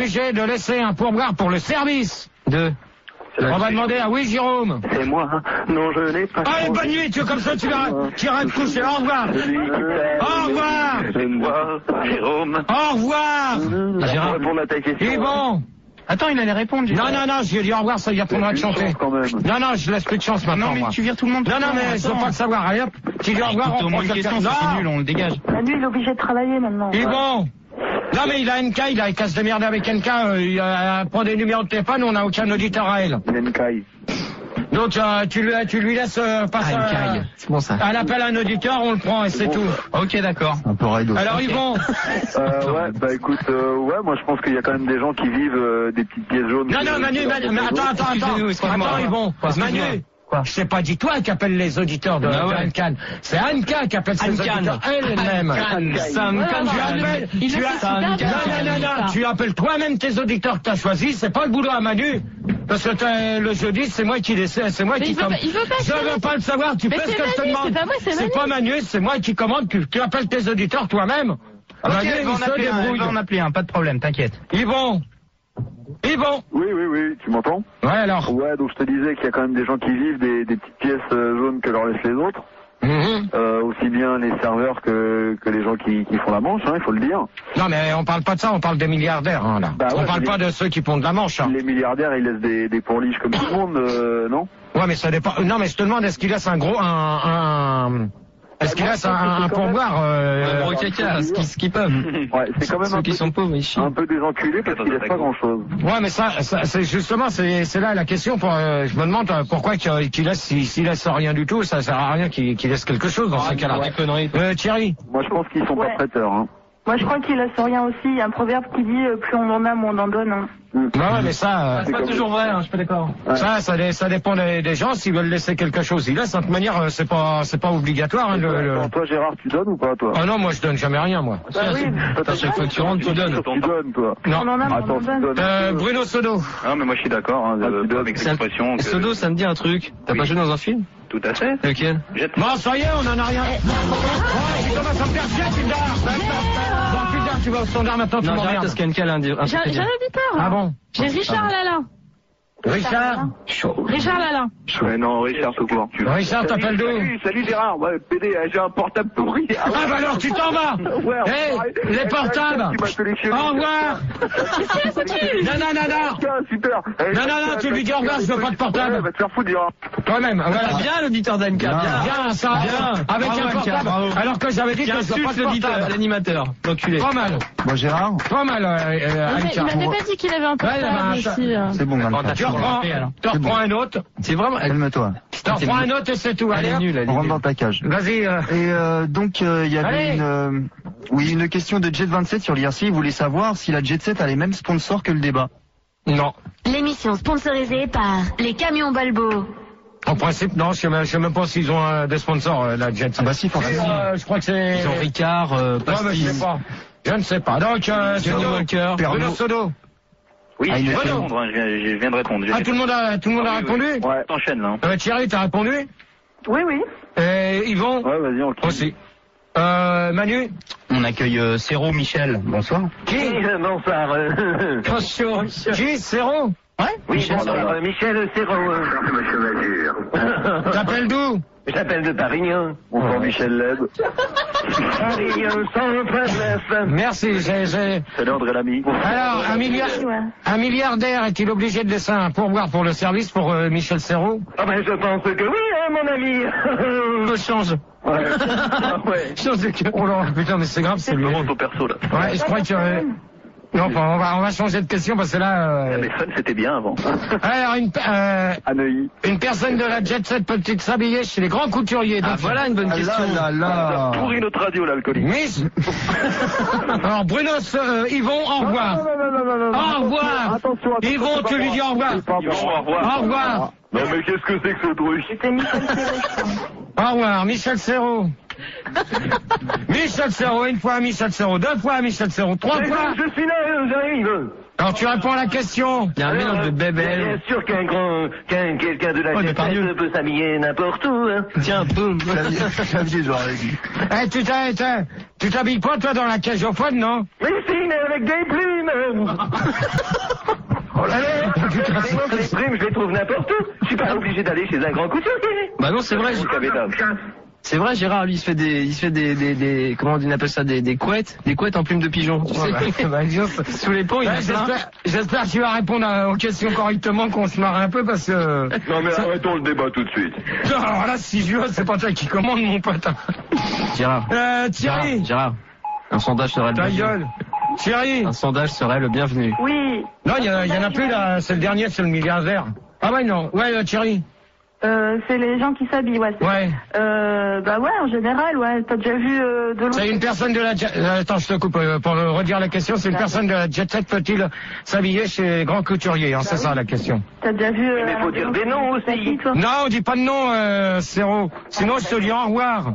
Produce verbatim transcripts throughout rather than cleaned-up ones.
obligé de laisser un pourboire pour le service. Deux. On va demander à oui, Jérôme. C'est moi. Non, je n'ai pas. Allez, bonne nuit, tu es comme ça, tu vas, tu iras te coucher. Au revoir. Au revoir. C'est moi, Jérôme. Au revoir. Gérard, répondre à ta question. Et bon. Attends, il allait répondre. Non, non, non, je lui ai dit au revoir, ça lui apprendra de chanter. Non, non, je laisse plus de chance maintenant. Non, mais moi. tu vires tout le monde. Non, non, mais je veux pas le savoir. Allez hop, tu dis au revoir, on prend une question, c'est nul, on le dégage. Lui, il est obligé de travailler maintenant. Et bon. Non, mais il a N K, il a qu'à se démerder avec N K, euh, il a, prend des numéros de téléphone, on n'a aucun auditeur à elle. N K. Donc, euh, tu, lui, tu lui laisses euh, passer. Ah, N K. C'est bon ça. Elle appelle un auditeur, on le prend et c'est bon. tout. Ok, d'accord. Un peu raide. Alors, okay. ils vont. Euh, ouais, bah écoute, euh, ouais, moi je pense qu'il y a quand même des gens qui vivent euh, des petites pièces jaunes. Non, non, Manu, Manu, mais attends, attends, attends. Attends, ils vont. Manu. Quoi? Je sais pas, dis toi qui appelle les auditeurs de ah ouais. Ancan. C'est Anka qui appelle ses auditeurs elle-même. Ça me calme. Tu appelles, tu as, non, non, non, non, tu appelles toi-même tes auditeurs que t'as choisis, c'est pas le boulot à Manu. Parce que le jeudi, c'est moi qui laisse, c'est moi mais qui commande. Je veux pas le savoir, tu mais fais ce que Manu, je te demande. C'est pas moi, c'est Manu. C'est pas Manu, c'est moi qui commande, tu, tu appelles tes auditeurs toi-même. Ok, Manu, on va en appeler un, pas de problème, t'inquiète. Ils vont. Ils vont. Oui, oui, oui, tu m'entends? Ouais, alors. Ouais, donc je te disais qu'il y a quand même des gens qui vivent des, des petites pièces euh, jaunes que leur laissent les autres. Mmh. Euh, aussi bien les serveurs que, que les gens qui, qui font la manche, hein, il faut le dire. Non, mais on parle pas de ça, on parle des milliardaires, hein, là. Bah ouais, on parle les... pas de ceux qui font de la manche, hein. Les milliardaires, ils laissent des, des pourliches comme tout le monde, euh, non? Ouais, mais ça dépend. Non, mais je te demande, est-ce qu'il laisse un gros, un, un... Est-ce qu'il laisse un, un pourboire euh... Un gros caca, ce qu'ils ce qu'ils peuvent. Ouais, c'est quand même Ceux un qui peu, sont pauvres, ils chient. un peu des enculés parce qu'ils laissent pas grand-chose. Ouais, mais ça, ça c'est justement, c'est c'est là la question. Pour, euh, je me demande euh, pourquoi qu'il qu laisse, s'il s'il laisse rien du tout, ça sert à rien qu'il qu'il laisse quelque chose dans ce cas-là. Euh, Thierry. Moi, je pense qu'ils sont ouais. pas prêteurs, hein. Moi, je crois qu'il laisse rien aussi. Il y a un proverbe qui dit euh, plus on en a, moins on en donne. Hein. Mmh. Bah ouais, mais ça, euh, c'est pas toujours vrai, hein, je suis pas d'accord. Ouais. Ça, ça, ça dépend des, des gens. S'ils veulent laisser quelque chose, ils laissent. De toute manière, c'est pas, c'est pas obligatoire. Hein, le, le... Toi, Gérard, tu donnes ou pas, toi? Ah non, moi, je donne jamais rien, moi. Bah oui. À chaque fois que tu rentres, tu donnes. Tu donnes, toi. Non. On en a, Attends, on en donne. Euh, Bruno Sodo. Ah, mais moi, je suis d'accord, hein, ah, avec l'expression. Que... Sodo, ça me dit un truc. T'as oui. pas joué dans un film? Tout à fait. Lequel? Bon, ça y est, on en a rien. Ouais, tu commences à me faire chier, Tildar. Bon, Tildar, tu vas au standard maintenant, tu m'emmerdes. Non, parce qu'Anka a un J'ai un auditeur. Ah bon? J'ai Richard Lalin. Richard Richard Lalin. Ouais, non, Richard, tout court. Richard, t'appelles d'où? Salut, salut Gérard. Ouais, P D, j'ai un portable pourri. Ah, ah bah alors, tu t'en vas. Ouais, hey, les portables. Au revoir. Non, non, non, non. Super. Non, non, non, tu lui dis au revoir, je veux pas de portable. Ouais, va te faire foutre, Gérard. Toi-même, voilà. Bien, l'auditeur d'Anka, bien. Bien, ça, bien. Avec un portable. Alors que j'avais dit que je veux pas de portable. L'animateur, l'enculé. Pas mal. Bon, Gérard. Pas mal, euh, Il m'avait pas dit qu'il avait un portable aussi. C'est bon, maintenant. Tu reprends, tu reprends un autre. C'est vraiment. Calme-toi. Tu reprends un autre et c'est tout. Elle est nulle, elle est On rentre nulle. dans ta cage. Vas-y. Euh... Et euh, donc, il euh, y avait Allez. une, euh, oui, une question de Jet vingt-sept sur l'I R C. Il voulait savoir si la Jet set a les mêmes sponsors que le débat. Non. L'émission sponsorisée par les camions Balbo. En principe, non. Je sais même, je sais même pas s'ils ont euh, des sponsors, euh, la Jet. Ah bah si, forcément. Euh, je crois que c'est... Ils ont Ricard, euh, Non, mais je Pastis. sais pas. Je ne sais pas. Donc, euh, Johnny Sodo. Walker. Bruno Sodo. Oui, Ah, il je, est viens de Bruno. répondre, hein, je, viens, je viens de répondre. Ah, tout le monde a, tout le monde a Ah, oui, répondu? oui. Ouais. T'enchaînes, là. Hein. Euh, Thierry, t'as répondu? Oui, oui. Et Yvon? Ouais, vas-y, on Aussi. Euh, Manu? On accueille euh, Céro Michel. Bonsoir. Qui? Non, ça, euh... Attention. Qui? Zéro? Ouais? Oui, Michel bonsoir, Serrault. euh, Michel Serrault. Monsieur Mazur. T'appelles d'où? J'appelle de Parignan. Bonsoir, Michel Leb. Parignan, centre Merci, j'ai, j'ai... C'est André Lamy. Alors, un, milliard... un milliardaire est-il obligé de laisser un pourboire pour le service pour euh, Michel Serrault? Ah ben, je pense que oui, hein, mon ami. Je change. Ouais. Ouais. Change de cœur. Oh là, putain, mais c'est grave, c'est lui. Vraiment au perso, là. Ouais, je crois que... euh, Non, enfin, on va, on va changer de question parce que là... Euh... Mais Fun, c'était bien avant. Alors, une, euh, À Neuilly. une personne de la Jet Set peut-il s'habiller chez les grands couturiers? Ah, Donc, voilà une bonne Ah question. là là là. Pourri notre radio, l'alcoolique. Miss. Alors, Bruno, euh, Yvon, au revoir. Non, non, non, non, non, non. Au revoir. Attention, attention. Yvon, tu lui dis au revoir. C'est pas Yvon, bon. au revoir. Au revoir. Non, mais qu'est-ce que c'est que ce truc? C'était Michel Serrault, je crois. Au revoir, Michel Serrault. Michel Serrault, une fois Michel Serrault, deux fois Michel Serrault, trois fois. Je suis là, j'arrive. Alors, tu réponds à la question. Il y a un mélange de Bien bébel. sûr qu'un grand, qu'un quelqu'un de la Ouais, mais Jet par Dieu. Set peut s'habiller n'importe où, hein. Tiens, boum. Xavier, j'aurais dit. Eh, tu t'as- t'as- tu t'habilles pas, toi, dans la cage au fun, non? Mais si, mais avec des plumes. moi-même. Oh là là, je l'exprime, je les trouve n'importe où. Je suis pas obligé d'aller chez un grand couturier. Bah non, c'est vrai. C'est vrai, Gérard, lui, il se fait des, il se fait des, des, des comment on appelle ça, des, des couettes, des couettes en plume de pigeon. Tu sais, bah, bah, sous les ponts, il bah, a j'espère, j'espère que tu vas répondre à, aux questions correctement, qu'on se marre un peu parce que. Non mais ça... arrêtons le débat tout de suite. Non, alors là, si je veux, c'est pas toi qui commande, mon pote. Gérard. Euh, Thierry. Gérard, Gérard. Un sondage serait le Ta bienvenu. gueule. Thierry. Un sondage serait le bienvenu. Oui. Non, il y, y en a plus là, c'est le dernier, c'est le milliardaire. Ah ouais, non. Ouais, euh, Thierry. Euh, c'est les gens qui s'habillent, ouais. Ouais. Euh, bah ouais, en général, ouais. T'as déjà vu euh, de l'autre. C'est une personne de la jet... Attends, je te coupe euh, pour le redire la question. C'est une personne de la jet set peut-il s'habiller chez grand couturier, hein, bah c'est oui. ça la question. T'as déjà vu... Euh, mais faut dire des noms aussi. Toi non, on dit pas de nom, euh, Céro. Sinon, je te dis au revoir.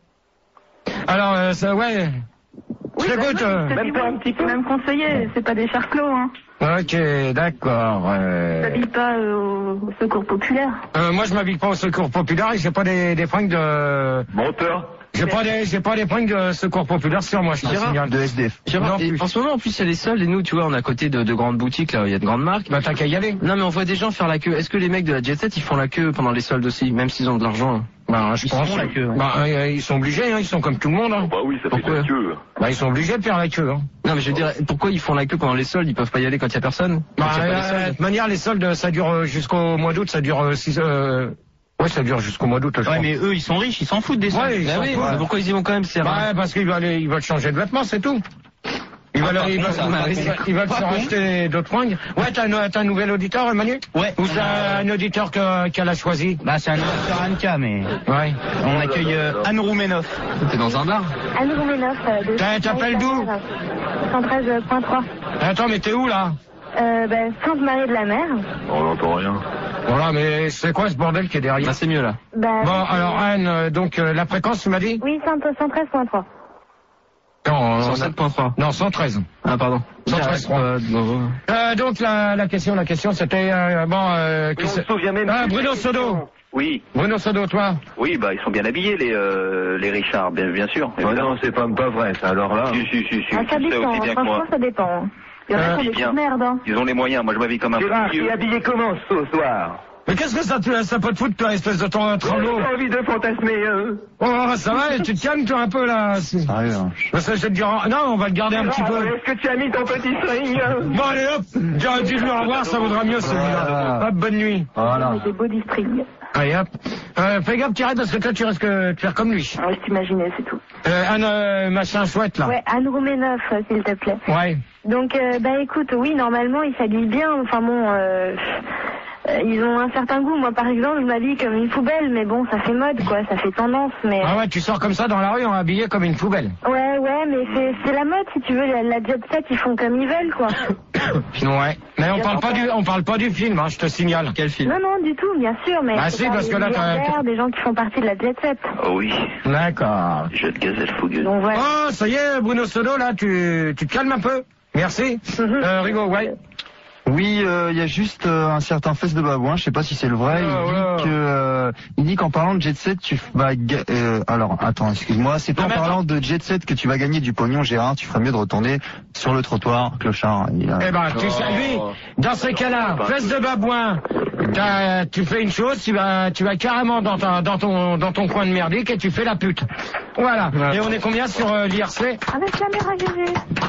Alors, euh, ça, ouais... Oui, je t'écoute. bah, euh... même pas un petit peu. Même conseillé, c'est pas des charclos, hein. Ok, d'accord. Euh... T'habilles pas euh, au, au secours populaire. Euh, moi, je m'habille pas au secours populaire et j'ai pas des, des fringues de... Menteur. J'ai pas des, j'ai pas des fringues de secours populaire sur moi, je te signale. De S D F. Gérard, et en ce moment, en plus, il y a les soldes et nous, tu vois, on est à côté de, de grandes boutiques, là, il y a de grandes marques. Bah, t'as qu'à y aller. Non, mais on voit des gens faire la queue. Est-ce que les mecs de la Jet Set, ils font la queue pendant les soldes aussi, même s'ils ont de l'argent? Bah, je ils pense. font la queue. Ouais. Bah, euh, ils sont obligés, hein, ils sont comme tout le monde, hein. Bah oui, ça fait Pourquoi la queue. Bah, ils sont obligés de faire la queue, hein. Non, mais je veux dire, pourquoi ils font la queue pendant les soldes? Ils peuvent pas y aller quand il y a personne? Bah, Quand il y a pas euh, les soldes de toute manière, les soldes, ça dure euh, jusqu'au mois d'août, ça dure euh, six, euh... ouais, ça dure jusqu'au mois d'août, je Ouais, crois. mais eux, ils sont riches, ils s'en foutent des soldes. Ouais, ils bah s'en oui, foutent. mais pourquoi ils y vont quand même, c'est Bah, parce qu'ils veulent, ils veulent changer de vêtements, c'est tout. Ils veulent, Ah, ils veulent, ça, ça, ils veulent, ils veulent se racheter d'autres fringues. Ouais, t'as un, t'as un nouvel auditeur, Manu? Ouais. Ou c'est un auditeur que, qu'elle a choisi? Bah, c'est un auditeur Anka, mais. Ouais. On accueille euh, Anne Roumenoff. T'es dans un bar? Anne Roumenoff. Euh, T'as- T'appelles d'où? cent treize point trois. Attends, mais t'es où, là? Euh, ben, Sainte-Marie-de-la-Mer. On n'entend rien. Voilà, mais c'est quoi ce bordel qui est derrière? Bah, c'est mieux, là. Bah, Bon, alors, Anne, euh, donc, euh, la fréquence, tu m'as dit? oui, cent treize point trois. Non, cent sept point trois. Non, cent treize. Ah, pardon. cent treize. Euh, non. Euh, donc, la, la question, la question, c'était, euh, bon, euh, qui On c'est- se souvient même Ah, plus de Bruno la question. Sodo. Oui, Bruno Sodo, toi? oui, bah ils sont bien habillés les euh, les Richards, bien, bien sûr. Ouais, non, c'est pas, pas vrai, ça, alors là. Si, si, si, si, Ah, ça tu le sais dépend, aussi bien que franchement, moi. ça dépend. Il y en a Euh, qui ont des bien. petites merdes, hein. Ils ont les moyens, moi je m'habille comme un Gérard, vieux. t'es habillé comment ce soir? Mais qu'est-ce que ça te, ça peut te foutre, toi, espèce de ton tremblot? J'ai envie de fantasmer, hein. Oh, ça va, tu te calmes, toi, un peu, là. C'est- Ah, ouais, hein. Parce que je vais te dire, non, on va le garder un petit Gérard, peu. est-ce que tu as mis ton petit string, hein? Bon, allez, hop, dis- dis-lui au revoir, ça vaudra mieux, celui-là. Voilà. Hop, bonne nuit. Voilà. Avec des body strings. Allez, hop. Euh, fais gaffe, Thierry, parce que toi, tu risques de faire comme lui. Ouais, je t'imaginais, c'est tout. Euh, un euh, machin chouette, là. Ouais, Anne Roumenoff, euh, s'il te plaît. Ouais. Donc, euh, bah écoute, oui, normalement, ils s'habillent bien. Enfin bon, euh, euh, ils ont un certain goût. Moi, par exemple, je m'habille comme une poubelle, mais bon, ça fait mode, quoi. Ça fait tendance, mais... Ah ouais, tu sors comme ça dans la rue, on est habillé comme une poubelle. Ouais, ouais, mais c'est c'est la mode, si tu veux. La, la jet set, ils font comme ils veulent, quoi. Ouais. Mais on parle pas du, on parle pas du film, hein, je te signale. Quel film? Non, non, du tout, bien sûr, mais... Ah c'est si, pas parce les que là, t'as- milliardaires, des gens qui font partie de la jet set. Oh oui, D'accord. jeune gazelle fougueuse. Donc voilà. Oh, ça y est, Bruno Sodo, là, tu, tu te calmes un peu. Merci. Mhm. Euh, Rigo, ouais. Oui, euh, il y a juste euh, un certain fesse de babouin, je sais pas si c'est le vrai. Il Ah, dit ouais. que, euh, il dit qu'en parlant de jet set, tu vas. ga- Euh, alors, attends, excuse-moi, c'est pas Non, en mais parlant de jet set que tu vas gagner du pognon, Gérard. Tu ferais mieux de retourner sur le trottoir, clochard. Il a- Eh ben, tu sais, lui, dans ces cas-là, fesse de babouin, t'as- tu fais une chose, tu vas, tu vas carrément dans, ta, dans, ton, dans ton coin de merdique et tu fais la pute. Voilà. Et on est combien sur euh, l'I R C? Avec la mère à Gégé.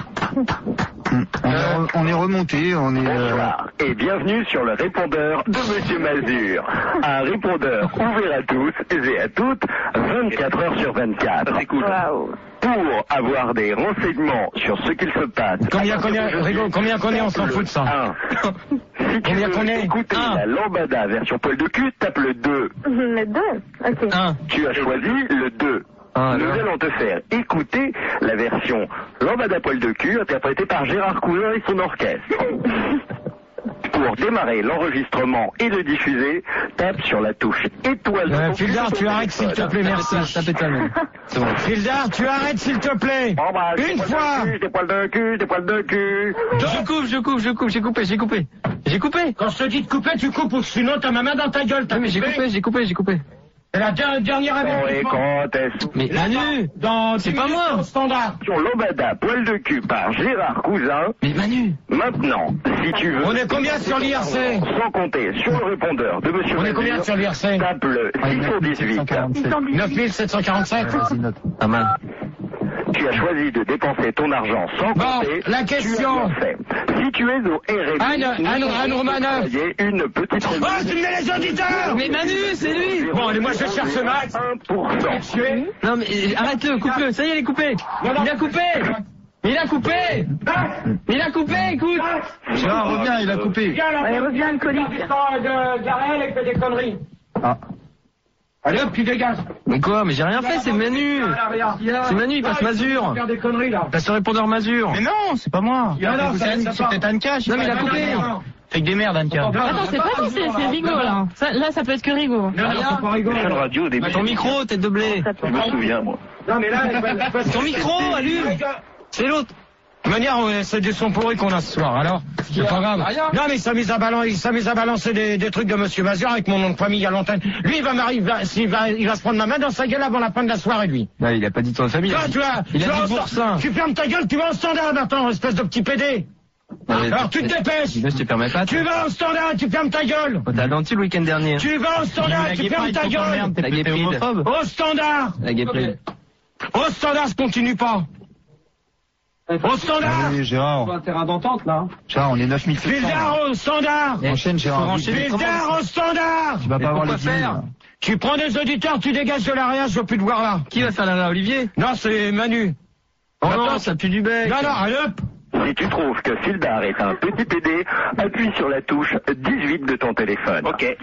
Mm. On, est re- on est remonté, on est. euh, Bonsoir et bienvenue sur le répondeur de Monsieur Mazur. Un répondeur ouvert à tous et à toutes, vingt-quatre heures sur vingt-quatre. C'est cool. Waouh. Pour avoir des renseignements sur ce qu'il se passe. Combien à qu'on est, partir d'aujourd'hui, Rigo, combien qu'on est, on s'en tape fout de ça. le un. Si tu Combien veux qu'on est écouter Un. la lambada version poil de cul, tape le deux. Le deux. Ok. Un. Tu as choisi le deux. Ah, Nous là. allons te faire écouter la version lambada poil de cul interprétée par Gérard Cousin et son orchestre. Pour démarrer l'enregistrement et le diffuser, tape sur la touche étoile. de Euh, ton Fildar, cul sur tu ton arrêtes s'il te téléphone. plaît, merci. Tapez ta main. C'est bon. Fildar, tu arrêtes s'il te plaît. Bon, bah, j'ai Une poil fois. de cul, J'ai poil de cul, j'ai poil de cul. Je coupe, je coupe, je coupe, j'ai coupé, j'ai coupé. J'ai coupé. Quand je te dis de couper, tu coupes, ou sinon t'as ma main dans ta gueule, t'as Ah, mais j'ai coupé. coupé, j'ai coupé, j'ai coupé. C'est la der- dernière Bon, et avertissement. quand est-ce Mais Manu, Dans c'est dix pas minutes, moi. au standard. Sur Lambada, poil de cul par Gérard Cousin. mais Manu. Maintenant, si tu veux... On est combien sur l'I R C? Sans compter sur le répondeur de Monsieur On est combien Mazur, sur l'I R C? tape le six cent dix-huit. neuf mille sept cent quarante-sept. Pas mal. Tu as choisi de dépenser ton argent sans Bon, compter. la Tu as question. bien fait. Si tu es au R M I, Anne- nous Anne- allons Anne Romanoff. envoyer une petite Oh, tu me mets les auditeurs! Mais Manu, c'est lui. Bon, allez, moi je cherche ce match. un pour cent. Non mais euh, arrête-le, coupe-le. Ça y est, il est coupé. Il a coupé. Il a coupé. Il a coupé. Écoute. Gérard, reviens, il a coupé. Viens là, Ouais, reviens, alcoolique. de Garel et fait des conneries. Ah. Allez hop, tu dégages. Mais quoi? Mais j'ai rien fait, c'est Manu. C'est Manu, il passe Mazur. Faire des conneries là. Passe le répondeur Mazur. Mais non, c'est pas moi. Non, non, ça, ça C'est part. peut-être Anka, je sais Non, mais pas. il a coupé. Fait que des merdes, Anka. Attends, c'est pas dit, c'est c'est Rigaud là. Ça, là, ça peut être que Rigaud. Non, non, c'est pas rigolo. Seule radio au début. Ton micro, tête de blé. Je me souviens, moi. Non, mais là, Ton micro, allume. C'est l'autre. De manière, ouais, c'est du son pourri qu'on a ce soir, alors c'est pas grave. Non, mais il s'amuse à balancer, il s'amuse à balancer des, des trucs de Monsieur Mazur avec mon nom de famille à l'antenne. Lui, il va m'arriver, il va, s'il va, il va se prendre ma main dans sa gueule avant la fin de la soirée, lui. Non, il a pas dit ton famille. Toi, tu vois, il tu a vas dit au- Boursin. Tu fermes ta gueule, tu vas au standard maintenant, espèce de petit pédé. Alors, tu te dépêches. Je te permets pas. Tu vas au standard, tu fermes ta gueule. T'as menti le week-end dernier. Tu vas au standard, tu fermes ta gueule. La guépride. Au standard. La guépride. Au standard, je continue pas. Au standard. Allez, Gérard. Un terrain d'entente, là. Gérard, on est neuf mille sept cents. Vildar au standard. Enchaîne, Gérard. Vildar au standard. Tu vas pas avoir les pourquoi dix faire mille. Tu prends des auditeurs, tu dégages de l'area, je veux plus te voir là. Qui va faire la Olivier? Non, c'est Manu. Oh Attends. non, ça pue du bec. Non, non, allez hop. Si tu trouves que Fildar est un petit P D, appuie sur la touche dix-huit de ton téléphone. Ok.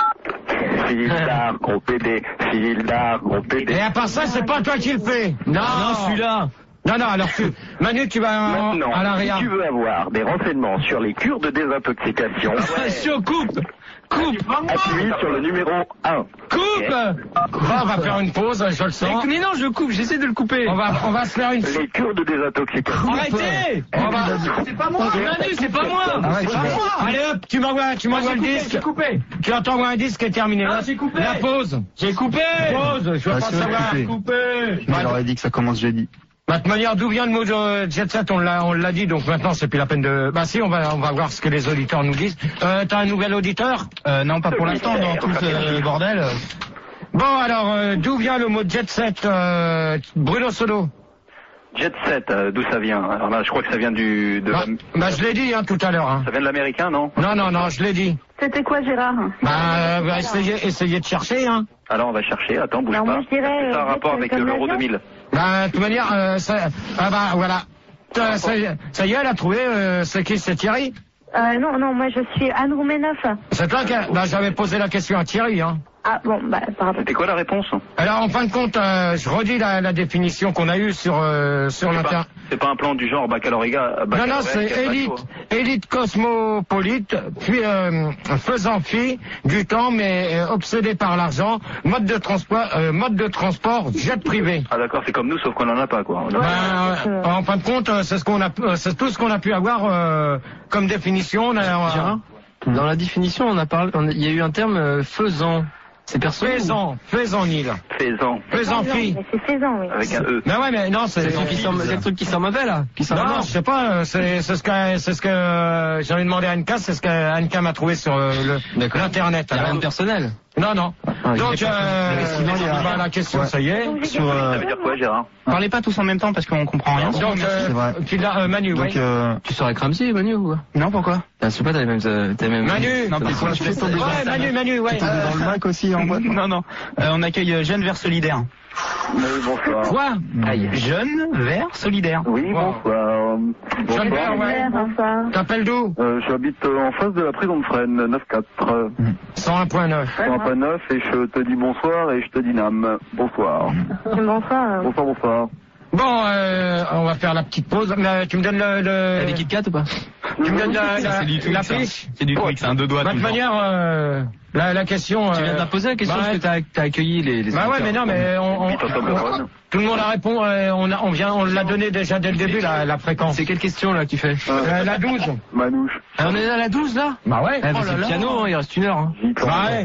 Fildar, gros P D. Fildar, gros P D. Et à part ça, c'est pas toi qui le fais. Non, Non, celui-là. Non, non, alors tu... Manu, tu vas en- Maintenant, à si l'area. tu veux avoir des renseignements sur les cures de désintoxication, Attention, coupe. Coupe. appuie sur le numéro un. Coupe. Bon, on va faire une pause, je le sens. Mais non, je coupe, j'essaie de le couper. On va, on va se faire une... Les cures de désintoxication. Arrêtez. On va... C'est pas moi. Manu, c'est pas moi. Arrête, C'est pas Gérard. moi. Allez hop, tu m'envoies, tu m'envoies le disque. coupé. Tu t'envoies un disque qui est terminé. Ah, j'ai coupé. La pause. J'ai coupé. Pause, je veux Ah, pas c'est vrai, savoir. coupé. Coupé. Il aurait dit que ça commence jeudi. Bah, de toute manière, d'où vient le mot de jet set, on l'a, on l'a dit, donc maintenant c'est plus la peine de... Bah si, on va, on va voir ce que les auditeurs nous disent. Euh, t'as un nouvel auditeur? Euh, non, pas pour l'instant, dans tout ce bordel. Bon, alors, euh, d'où vient le mot jet set, euh, Bruno Solo? Jet set, euh, d'où ça vient? Alors là, je crois que ça vient du... De Bah, l'am- bah, je l'ai dit, hein, tout à l'heure, hein. Ça vient de l'américain, non? Non, non, non, je l'ai dit. C'était quoi, Gérard? Bah, euh, bah, essayez, essayez de chercher, hein. Alors on va chercher, attends, bouge Alors, pas. moi, je dirais, C'est un euh, rapport jet avec comme l'Euro l'avion. deux mille. Bah, de toute manière, euh, ça, ah bah, voilà. Euh, ça, y est- ça y est, elle a trouvé, euh, c'est qui, c'est Thierry? Euh, non, non, moi je suis Anne Roumenoff. C'est toi qui, a- bah, j'avais posé la question à Thierry, hein. Ah bon, bah pardon. C'était quoi la réponse? Alors, en fin de compte, euh, je redis la, la définition qu'on a eue sur, euh, sur C'est l'inter... pas, c'est pas un plan du genre baccalauréat. Non, non, c'est élite, élite cosmopolite, puis euh, faisant fi du temps, mais euh, obsédé par l'argent, mode de transport, euh, mode de transport, jet privé. Ah d'accord, c'est comme nous, sauf qu'on en a pas, quoi. Ben, euh, en fin de compte, euh, c'est ce qu'on a, euh, c'est tout ce qu'on a pu avoir euh, comme définition. On a, on a- Gérard, dans la définition, on a parlé, on a- il y a eu un terme euh, faisant. C'est perso. Faisan, faisan Nil. Faisan. Faisan fille. Mais c'est seize ans, oui. Avec un E. Mais ouais, mais non, c'est. C'est le truc qui sent- c'est le truc qui sent mauvais là. Qui sent Non, la non, mort. je sais pas, euh, c'est c'est ce que c'est ce que euh, j'avais demandé à Anka, c'est ce qu'Anka m'a trouvé sur euh, le D'accord. l'internet. Il y a Alors, rien de personnel. Non, non. Ah, il Donc, y a pas- euh, Mais sinon, il y a- bah, la question, Ouais. ça y est. Donc, j'ai Sur, gagné. euh, Ça veut dire quoi, Gérard? Parlez pas tous en même temps parce qu'on comprend rien. Donc, euh, C'est vrai. tu l'as, euh, Manu, Donc, oui. euh, Tu serais Ramsey, Manu ou quoi? non, pourquoi? Ah, je sais pas, t'as les mêmes, euh, t'as les mêmes. Manu. Non, mais pourquoi tu fais tomber Ouais, Manu, Manu, ouais. Tombé dans le bac aussi en boîte? Non, non. Euh, on accueille Jeunes Verts Solidaires. Oui, bonsoir. Quoi? Jeunes Verts Solidaires. Oui, Wow. bonsoir. Jeune Bonsoir. Vert, ouais. Bonsoir. T'appelles d'où? Euh, J'habite euh, en face de la prison de Fresnes, neuf quatre. cent un point neuf. cent un point neuf et je te dis bonsoir et je te dis Nam. Bonsoir. Bonsoir. Bonsoir, bonsoir. Bon, euh, on va faire la petite pause. Mais tu me donnes le, T'as le... des Kit Kat ou pas? tu me donnes la, la, C'est du tweet, la ça. fiche? C'est du tweet, c'est un deux doigts. Bah, de toute toujours. manière, euh, la, la question... Tu viens de euh, la poser la question bah, parce que t'as, t'as accueilli les, les Bah ouais, mais non, mais on, on- on- tout le monde a répondu, euh, on, a, on vient, on l'a donné déjà dès le début, la, la fréquence. C'est quelle question là que tu fais? Euh, la douze. Manouche. Ah, on est à la douze là? Bah ouais. Eh, bah, Oh c'est là le là. piano, hein, il reste une heure. Hein. J'y pense. Bah ouais.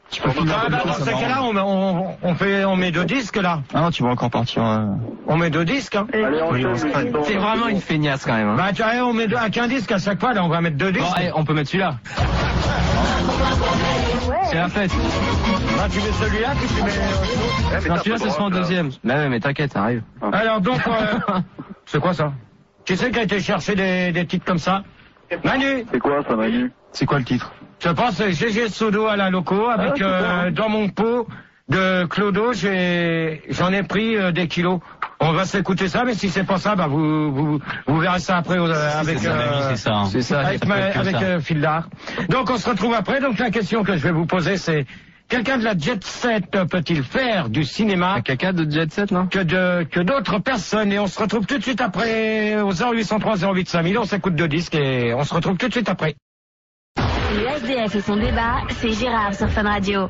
Tu peux finir Ah, bah, dans ces cas-là, on, on, on fait, on met deux disques, là. Ah non, tu vas encore partir. Euh... On met deux disques, hein. Allez, enchaîne. C'est vraiment une feignasse quand même. Hein. Bah, tu vois, on met deux, à qu'un disque à chaque fois, là, on va mettre deux disques. Bon, allez, on peut mettre celui-là. C'est la fête. Bah, tu mets celui-là, puis tu mets... Eh, mais Non, t'as celui-là, pas ce le sera en droit, deuxième. Mais ouais, mais t'inquiète, ça arrive. Alors, donc, euh, c'est quoi ça? Qui c'est qui a été chercher des, des titres comme ça? Manu! C'est quoi ça, Manu? C'est quoi le titre? Je pense que G G Sodo à la loco avec Ah, euh, dans mon pot de Clodo, j'ai j'en ai pris euh, des kilos. On va s'écouter ça, mais si c'est pas ça, bah vous vous, vous verrez ça après euh, avec c'est ça, euh, mamie, c'est ça, hein. c'est ça, avec, Ça peut ma- être que avec ça. euh, Fildar. Donc on se retrouve après. Donc la question que je vais vous poser, c'est quelqu'un de la jet set peut-il faire du cinéma Un caca de jet set, non? que de que d'autres personnes? Et on se retrouve tout de suite après au zéro huit cent trois zéro huit cinq mille. On s'écoute deux disques et on se retrouve tout de suite après. Le S D F et son débat, c'est Gérard sur Fun Radio.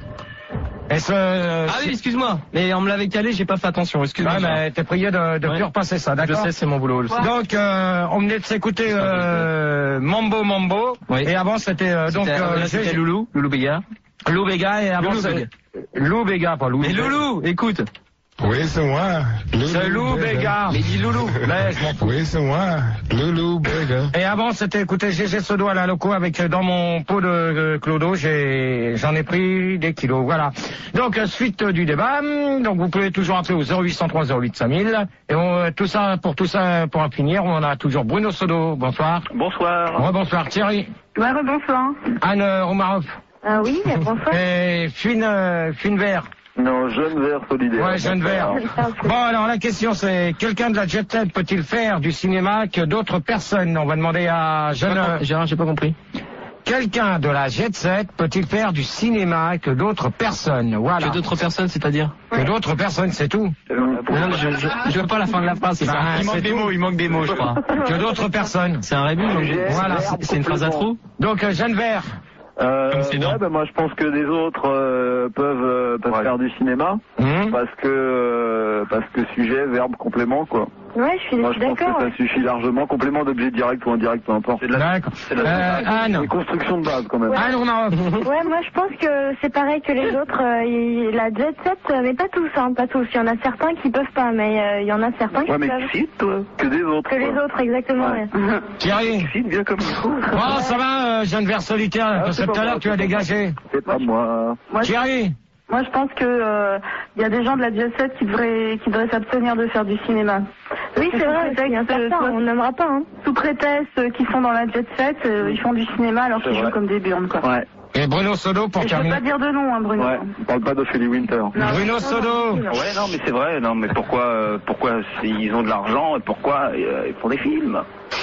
Et ce, Ah oui, excuse-moi. Mais on me l'avait calé, j'ai pas fait attention. Excuse-moi. Ouais, mais t'es prié de, de Ouais. plus repasser ça, Je d'accord? sais, c'est mon boulot. le sais. Donc, euh, on venait de s'écouter euh, Mambo Mambo. Oui. Et avant, c'était euh, donc C'était- euh, là, c'était G- Loulou, Loulou Béga. Lou Béga. Et avant, Loulou c'est- Béga. Lou Béga, pas Lou. Mais Loulou, écoute. Oui, c'est moi. C'est Lou Béga. Mais dis Loulou. Mais je m'en fous. Oui, c'est moi. Loulou Béga. Et avant, c'était écouter G G Sodo à la loco avec euh, dans mon pot de, de Clodo, j'ai j'en ai pris des kilos. Voilà. Donc euh, suite euh, du débat. hum, Donc vous pouvez toujours appeler au zéro huit cent trois zéro huit cinq mille. Et on, euh, tout ça pour tout ça pour en finir, on a toujours Bruno Sodo. Bonsoir. Bonsoir. Rebonsoir Thierry. Ouais, bonsoir. Anne euh, Romaroff. Ah oui, bonsoir. Et Fune euh, Fune Vert. Non, jeune vert solidaire. Ouais, jeune vert. Bon, alors la question c'est, quelqu'un de la jet set peut-il faire du cinéma que d'autres personnes? On va demander à jeune... euh, Gérard, j'ai pas compris. Quelqu'un de la jet set peut-il faire du cinéma que d'autres personnes? Voilà. Que d'autres personnes, c'est-à-dire? Que d'autres personnes, c'est tout. Non, je, je, je veux pas la fin de la phrase, c'est ça. Bah, Il manque c'est des tout. mots, il manque des mots, je crois. Que d'autres personnes. C'est un rébut, donc Voilà. c'est- c'est une phrase à trous. Donc, euh, jeune vert. Euh, Comme c'est ouais, non. bah, moi je pense que des autres euh, peuvent, euh, peuvent faire du cinéma Hum. parce que euh, parce que sujet, verbe, complément quoi. Ouais, je suis, Moi je je suis pense que d'accord. ça suffit largement, complément d'objet direct ou indirect, peu importe. C'est de D'accord. c'est de la- Euh, Anne. Une construction de base quand même. Anne Romaroff. Ouais, moi je pense que c'est pareil que les autres. euh, il- la jet set, euh, mais pas tous, hein, pas tous. Il y en a certains qui peuvent pas, mais euh, il y en a certains qui Ouais, mais peuvent. qui toi Que des autres. Que les quoi. autres, exactement. Ouais. ouais. Thierry. Cite bien comme il faut. Oh, ça va, euh, jeune vert solitaire, Ah, parce que c'est tout pas à l'heure moi, tu as c'est pas dégagé. C'est pas moi. Moi, je- Thierry. moi, je pense que euh, il y a des gens de la jet set qui devraient qui devraient s'abstenir de faire du cinéma. Oui, c'est vrai, Sous il y a prétexte, certains, euh, on n'aimera pas. Hein. Sous prétexte euh, qu'ils sont dans la jet set, euh, ils font du cinéma alors C'est qu'ils vrai. jouent comme des burnes quoi. Ouais. Et Bruno Sodo pour Et je peux terminer. pas dire de nom, hein, Bruno. Ouais. On parle pas d'Ophélie Winter. Non, Bruno non, Sodo. non, non. Ouais, non, mais c'est vrai. Non, mais pourquoi, euh, pourquoi ils ont de l'argent et pourquoi euh, ils font des films?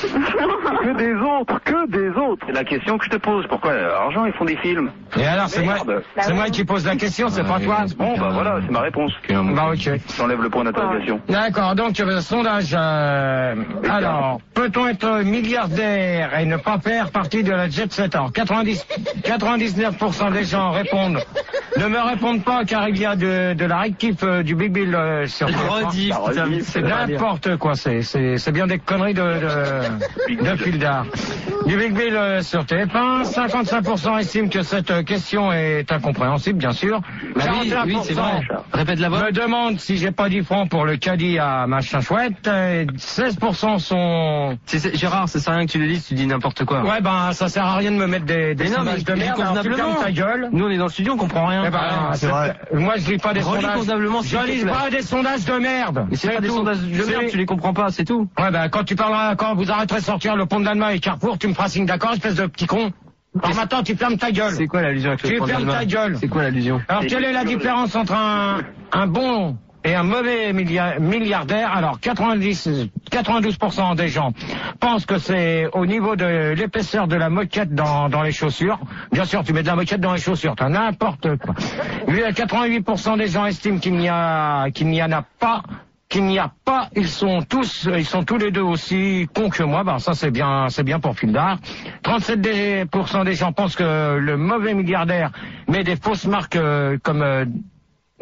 Que des autres, que des autres. C'est la question que je te pose. Pourquoi euh, l'argent ils font des films? Et alors, c'est moi, Merde. c'est moi qui pose la question, c'est pas toi. Bon, bah voilà, c'est ma réponse. Bah, ok. J'enlève le point d'interrogation. D'accord, donc euh, sondage. euh, alors, peut-on être milliardaire et ne pas faire partie de la jet set? Alors, quatre-vingt-dix, quatre-vingt-dix-neuf pour cent des gens répondent. Ne me répondent pas car il y a de, de la rectif euh, du Big Bill euh, sur T F un. Rediff, putain, mais C'est c'est pas dire. n'importe quoi, c'est c'est c'est bien des conneries de de, de Fildar. Du Big Bill euh, sur T F un, cinquante-cinq pour cent estiment que cette euh, question est incompréhensible, bien sûr. Bah oui, oui, c'est vrai. Répète la voix. Me demande si j'ai pas dix francs pour le caddie à machin chouette. Et seize pour cent sont... C'est- c'est- Gérard, ça sert à rien que tu le dises, tu dis n'importe quoi. Ouais, ben, ça sert à rien de me mettre des, des Mais non, sondages mais de merde. dis Alors, tu convenablement. fermes ta gueule. Nous, on est dans le studio, on comprend rien. Eh ben, Ah, c'est vrai. Moi, je lis pas des Relis sondages. convenablement, s'il Je te lis plaît. pas des sondages de merde. Mais c'est pas des tout. sondages de merde, C'est- tu les comprends pas, c'est tout. Ouais, ben, quand tu parleras, quand vous arrêterez de sortir le pont de l'Allemagne et Carrefour, tu me feras signe d'accord, espèce de petit con. Alors maintenant, tu fermes ta gueule. C'est quoi l'allusion avec le Tu point fermes d'Allemagne ta gueule. C'est quoi l'allusion? Alors, quelle est la différence entre un, un bon et un mauvais milliard- milliardaire? Alors, quatre-vingt-dix, quatre-vingt-douze pour cent des gens pensent que c'est au niveau de l'épaisseur de la moquette dans, dans les chaussures. Bien sûr, tu mets de la moquette dans les chaussures, t'as n'importe quoi. Lui, à quatre-vingt-huit pour cent des gens estiment qu'il n'y a, qu'il n'y en a pas. Qu'il n'y a pas, ils sont tous, ils sont tous les deux aussi cons que moi. Ben ça c'est bien, c'est bien pour Fildar. trente-sept pour cent des gens pensent que le mauvais milliardaire met des fausses marques euh, comme euh,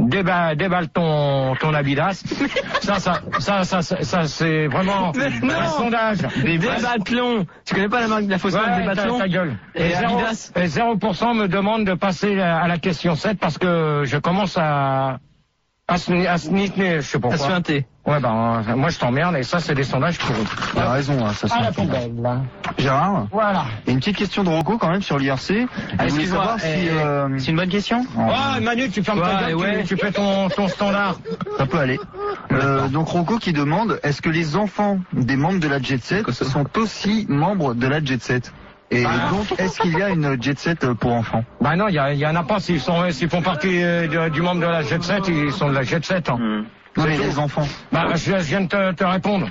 déballe, déballe ton, ton Adidas. ça, ça, ça, ça, ça, ça c'est vraiment non. un sondage. Débathlon. Tu connais pas la marque de la fausse marque Ouais, Débathlon? ta, ta gueule. Et, Et, zéro, Adidas. et zéro pour cent me demande de passer à la question sept parce que je commence à, à se, à se niquer, je sais pas À pourquoi. se feinter. Ouais, ben, euh, moi je t'emmerde et ça c'est des sondages pourris. T'as raison, hein, ça Ah, la se poubelle, là. Gérard, Voilà. il y a une petite question de Rocco quand même sur l'I R C. Ah, Il voulait excuse-moi, savoir si... eh, euh, c'est une bonne question? Oh, Manu, tu fermes Ouais, ta gueule, ouais. tu, tu fais ton, ton standard. Ça peut aller. Euh, donc Rocco qui demande, est-ce que les enfants des membres de la Jet Set sont aussi membres de la Jet Set? Et Bah. donc, est-ce qu'il y a une Jet Set pour enfants? Bah non, il y, a- y en a pas. S'ils sont, s'ils font partie euh, de- du membre de la Jet Set, ils sont de la Jet Set. Hein. Hmm. Non, mais tout. les enfants. Bah, je, je viens de te, te répondre.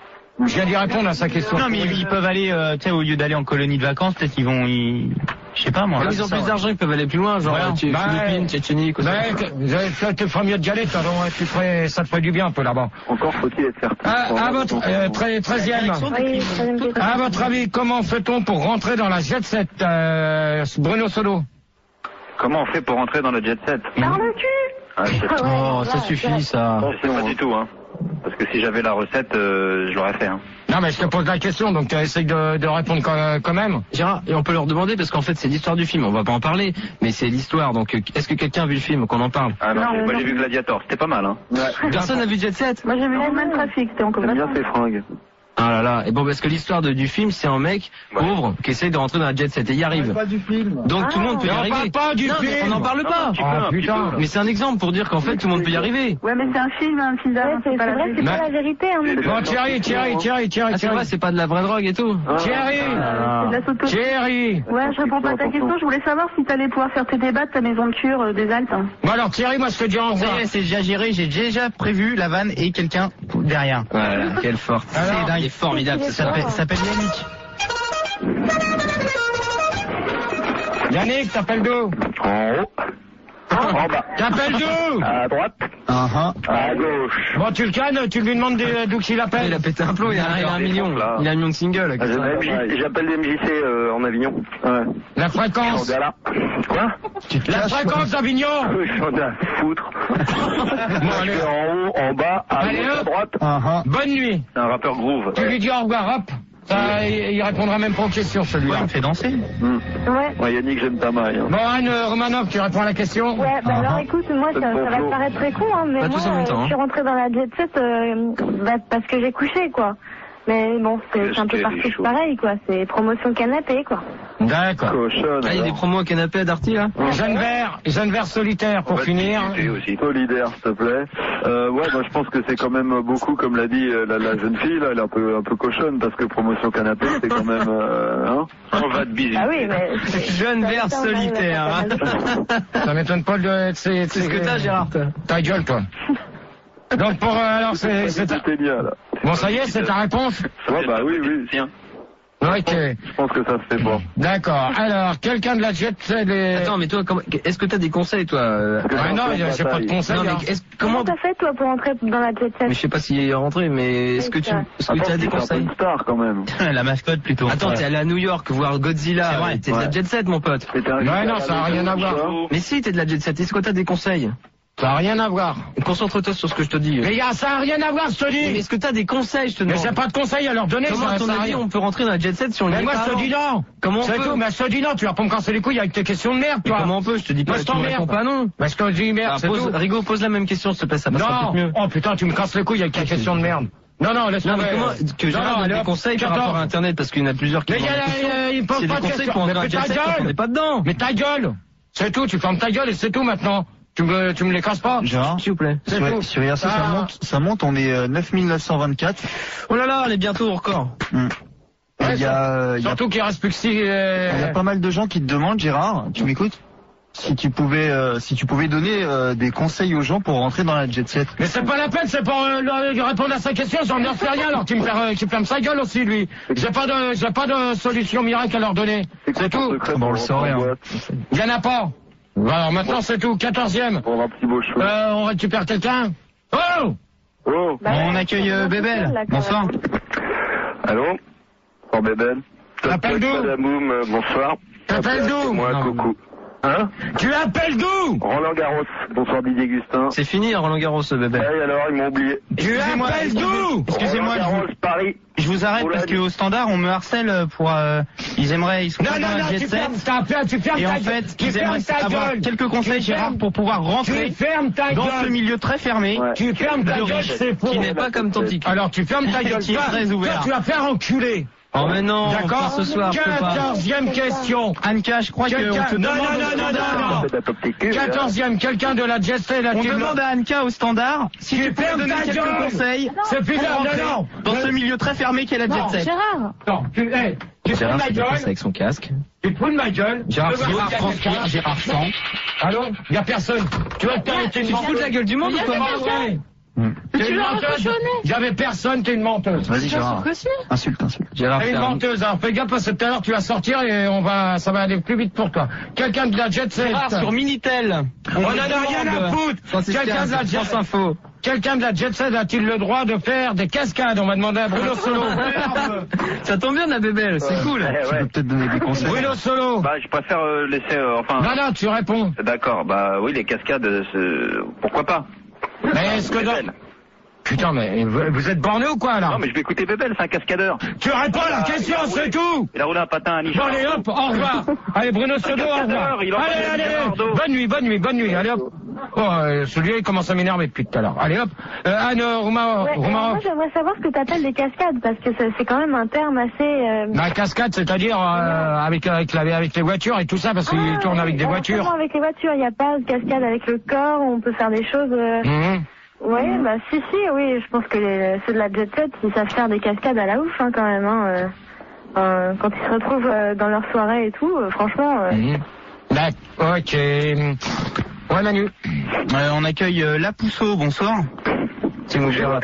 Je viens d'y répondre à sa question. Non, mais ils, ils peuvent aller, euh, tu sais, au lieu d'aller en colonie de vacances, peut-être qu'ils vont, ils... je sais pas moi. Comme ils ont plus d'argent, ils peuvent aller plus loin, genre Voilà. tu- Bah, Philippines, Tchétchénie, quoi. Ouais, tu tu ferais mieux d'y aller, toi, donc, tu ferais, ça te ferait du bien un peu là-bas. Encore faut-il être certain. À, à votre euh, très- treizième. Oui, troisième question. À votre avis, comment fait-on pour rentrer dans la Jet Set, euh, Bruno Solo? Comment on fait pour rentrer dans le jet set? Par le cul. Ah, je sais pas. Ah ouais, Oh, ça voilà, suffit, ça. Je sais pas du tout, hein. Parce que si j'avais la recette, euh, je l'aurais fait, hein. Non, mais je te pose la question, donc tu essayes de, de répondre quand, quand même. Gérard, et on peut leur demander parce qu'en fait c'est l'histoire du film, on va pas en parler, mais c'est l'histoire, donc euh, est-ce que quelqu'un a vu le film, qu'on en parle? Ah non, Non, j'ai- moi non. j'ai vu Gladiator, c'était pas mal, hein. Personne n'a vu Jet Set? Moi j'ai vu Human Traffic, c'était encore J'aime bien vachement. ces fringues. Ah là là, et bon parce que l'histoire de- du film c'est un mec Ouais. pauvre qui essaye de rentrer dans la Jet Set et y arrive. Pas du film. Donc Ah. tout le monde peut y Mais on arriver. parle pas du non, mais film. on n'en parle pas. Tu peux, Ah, un petit putain. peu. Mais c'est un exemple pour dire qu'en fait tout le monde peut y arriver. Ouais, mais c'est un film, un film Ouais, d'art, c'est c'est pas la vrai, c'est vérité. pas la vérité, hein. mais- Bon, Thierry, Thierry, Thierry, Thierry, Ah c'est Thierry. vrai, c'est pas de la vraie drogue et tout. Thierry. C'est de la sauto. Thierry. Ouais, je réponds pas à ta question, je voulais savoir si t'allais pouvoir faire tes débats de ta maison de cure euh, des Alpes. hein. Bon alors Thierry, moi je te dis au Ça revoir. y est, c'est déjà géré, j'ai déjà prévu la vanne et quelqu'un derrière. Voilà, quelle forte. Alors, C'est dingue, il est formidable. il est Ça fort. s'appelle- Ça s'appelle Yannick. Yannick, t'appelles d'où? En haut. En bas. T'appelles d'où? À droite. Ah, ah. À gauche. Bon, tu le cannes, tu lui demandes des- d'où qu'il Il appelle. a pété un plomb, il a, il a un des million. pompes, là. Il a un million de singles. Ah, qu'est-ce que j'appelle ça M J J'appelle des M J C euh, en Avignon. Ouais. La En fréquence. gala. Quoi? Tu te La caches. fréquence d'Avignon. J'en ai à foutre. Bon, allez, En haut, en bas, à Allez, gauche, à hop. droite. Ah, ah. bonne nuit. C'est un rappeur groove. Tu lui dis au revoir, hop. Ça, il, il répondra même pas aux questions, Ouais, celui-là. il me fait danser. Hmm. Ouais. Ouais, Yannick, j'aime ta maille. Hein. Bon, Anne Romanov, tu réponds à la question? Ouais, bah Ah, alors ah. écoute, moi ça, ça va te paraître très con, hein, mais Pas moi tous en même euh, temps, hein. je suis rentrée dans la jet set euh, bah, parce que j'ai couché, quoi. Mais bon, c'est c'est un peu Qu'est-ce partout qu'elle est chaud. pareil, quoi. C'est promotion canapé, quoi. D'accord. Cochonne. Ah, il y a des alors. promos à canapé à Darty là? Jeune vert, jeune vert solitaire pour On va finir. discuter aussi. Solidaire, s'il te plaît. Euh, ouais, moi je pense que c'est quand même beaucoup, comme l'a dit euh, la, la jeune fille, là, elle est un peu, un peu cochonne parce que promotion canapé, c'est quand même, euh, hein. On va te biser. Ah oui, mais... Jeune ça- vert ça, on arrive à solitaire, faire hein. pas mal. Ça m'étonne pas de... C'est C'est ce que t'as, Gérard, toi. Ta gueule, toi. Donc pour... euh, alors, c'est... c'est ta- C'était bien, là. Bon, ça y est, c'est ta réponse? Ouais, bah oui, oui. Tiens. Ok. Je pense que ça se fait pas. D'accord. Alors, quelqu'un de la jet set... Les... Attends, mais toi, comment- est-ce que t'as des conseils, toi euh, Ouais, non, j'ai pas de conseils. Non, hein. mais est-ce- Comment comment... t'as fait, toi, pour entrer dans la jet set? Mais je sais pas s'il est rentré, mais est-ce que tu, est-ce que tu as des C'est un peu conseils? une star quand même. La mascotte plutôt. Attends, t'es allé à New York voir Godzilla. C'est vrai. T'es de la Ouais. jet set, mon pote. C'était un- Ouais, non, ça a rien à voir. Mais si, t'es de la jet set. Est-ce que t'as des conseils? Ça a rien à voir. Concentre-toi sur ce que je te dis. Mais y a, ça a rien à voir, je te Mais dis. est-ce que t'as des conseils, je te Mais demande? j'ai pas de conseils à leur donner. Comment, ça, à ton ça a avis, rien. on peut rentrer dans la jet set si on y Mais est moi, pas je te avant? dis non. Comment on C'est peut? tout, mais je te dis non, tu vas pas me casser les couilles avec tes questions de merde, Mais toi. comment on peut? Je te dis pas, Moi, je tu me t'emmerde. réponds pas non. Bah, je te dis merde, Ah, c'est pose, tout. Rigo, pose la même question, s'il te plaît, ça passera Non. peut-être mieux. Oh putain, tu me casses les couilles avec tes questions de merde. Non, non, laisse Non, tomber. mais comment, que Non, Gérard non, donne allez, des hop, conseils par quatorze. rapport à Internet, parce qu'il y en a plusieurs qui Mais il y vendent a des la- questions. euh, ils posent C'est pas des de conseils questions. pour entrer dans Mais la jet ta set quand on gueule. n'est pas dedans. Mais ta gueule. C'est tout, tu fermes ta gueule et c'est tout maintenant. Tu me, tu me les casses pas. Gérard, S'il vous plaît. C'est sur, tout. sur I R C, ça Ah. monte, ça monte, on est euh, neuf mille neuf cent vingt-quatre. Oh là là, on est bientôt au record. Hmm. Et Ouais, Il y a, euh, il y a Surtout qu'il reste plus que six. euh, Il y a pas mal de gens qui te demandent, Gérard, tu m'écoutes? Si tu pouvais, euh, si tu pouvais donner euh, des conseils aux gens pour rentrer dans la jet set. Mais c'est pas la peine, c'est pour euh, leur- répondre à sa question, j'en ai fait rien, alors tu me fermes, tu fermes sa gueule aussi, lui. J'ai pas de, j'ai pas de solution miracle à leur donner. C'est tout. Bon, on le saurait, hein. Il y en a pas. Alors maintenant c'est tout, quatorzième. Pour un petit beau cheveu. Euh, on récupère quelqu'un? Oh! Oh, Bah, On ouais, accueille euh, c'est Bébel. là, quand Bonsoir. même. allô? Bonsoir, Bébel. T'appelles d'où? Madame Boum, euh, bonsoir. T'appelles d'où? Moi, Non, coucou. Hein? Tu appelles d'où? Roland Garros. Bonsoir Didier Gustin. C'est fini Roland Garros, bébé. Ouais, alors ils m'ont oublié. Tu appelles d'où? Excusez-moi, Roland je Garros, vous, Paris. je vous arrête parce qu'au standard, on me harcèle pour... Euh, ils aimeraient... Ils sont Non, pas non, dans non, la jet tu set. fermes ta gueule, tu fermes Et ta en gueule. fait, Tu ils fermes aimeraient ta avoir gueule. quelques conseils, Tu Gérard, fermes- pour pouvoir rentrer Tu fermes ta dans gueule. ce milieu très fermé. Ouais. Tu fermes ta de gueule, riche, c'est faux. Qui n'est pas comme ton petit cul. Alors tu fermes ta gueule. Qui est Toi, très ouvert. toi, tu vas faire enculer. Oh mais non, D'accord. pas ce soir, je peux pas. Quatorzième question. Anka, je crois qu'on Quelqu'un- te non, demande non, au non, non, standard. non, non. C'est de la top T Q, Quatorzième, quelqu'un de la jet set a On t demande à Anka au standard si Tu tu peux fermes donner ta quelques gueule. conseils C'est plus pour non, rentrer non. dans ce milieu très fermé qu'est la jet set. Gérard. Non, tu, hey, tu te fous de Gérard ma se déplace gueule. avec son casque. Tu te fous de ma gueule. Gérard, Je veux Gérard voir qu'il y a transpire, quelqu'un. Gérard sent. Allô? Y a personne. Tu vas te permettre une Tu te fous de la gueule du monde ou quoi? menteuse. Mais T'es tu une l'as menteuse. recochonné. J'avais personne, t'es une menteuse. Vas-y, Gérard. Insulte, insulte. Gérard, T'es une ferme. menteuse, alors fais gaffe parce que tout à l'heure tu vas sortir et on va, ça va aller plus vite pour toi. Quelqu'un de la jet set. Gérard, sur Minitel. On me en a rien à demande- foutre. Francis Quelqu'un de la Cass, jet France Info. Quelqu'un de la jet set a-t-il le droit de faire des cascades? On va demander à Bruno Solo. Ça tombe bien, la bébelle, c'est cool. Ouais, Tu peux ouais. peut-être donner des conseils. Bruno Solo. Bah, je préfère euh, laisser, euh, enfin... Non, non, tu réponds. D'accord, bah oui, les cascades, euh, c'est- pourquoi pas? Mais est-ce que dans... Bébel. Putain, mais vous, vous êtes borné ou quoi, là? Non, mais je vais écouter Bébel, c'est un cascadeur. Tu réponds à la Ah, question, il a c'est roulé. tout. Il a roulé un patin à Nice. Bon, allez, hop, au revoir. Allez, Bruno Solo, au revoir. Il en Allez, fait des allez, Leonardo. bonne nuit, bonne nuit, bonne nuit. Allez, hop. Oh, euh, celui-là, il commence à m'énerver depuis tout à l'heure. Allez, hop. Euh, Anne, Rouma, Ouais, et Rouma, moi j'aimerais savoir ce que tu appelles des cascades parce que c'est c'est quand même un terme assez. euh, la cascade, c'est-à-dire euh, avec, avec, la, avec les voitures et tout ça, parce qu'il ah, tourne avec des alors, voitures. seulement avec les voitures, il n'y a pas de cascade avec le corps, on peut faire des choses. euh, Mhm. Ouais, bah si, si, oui, je pense que les, ceux de la jet set, ils savent faire des cascades à la ouf hein, quand même. Hein, euh. Enfin, quand ils se retrouvent euh, dans leur soirée et tout, euh, franchement. euh, Mhm. D'accord, ok. Ouais, Manu. Euh, on accueille euh, La Pousseau, bonsoir. C'est mon Gérard.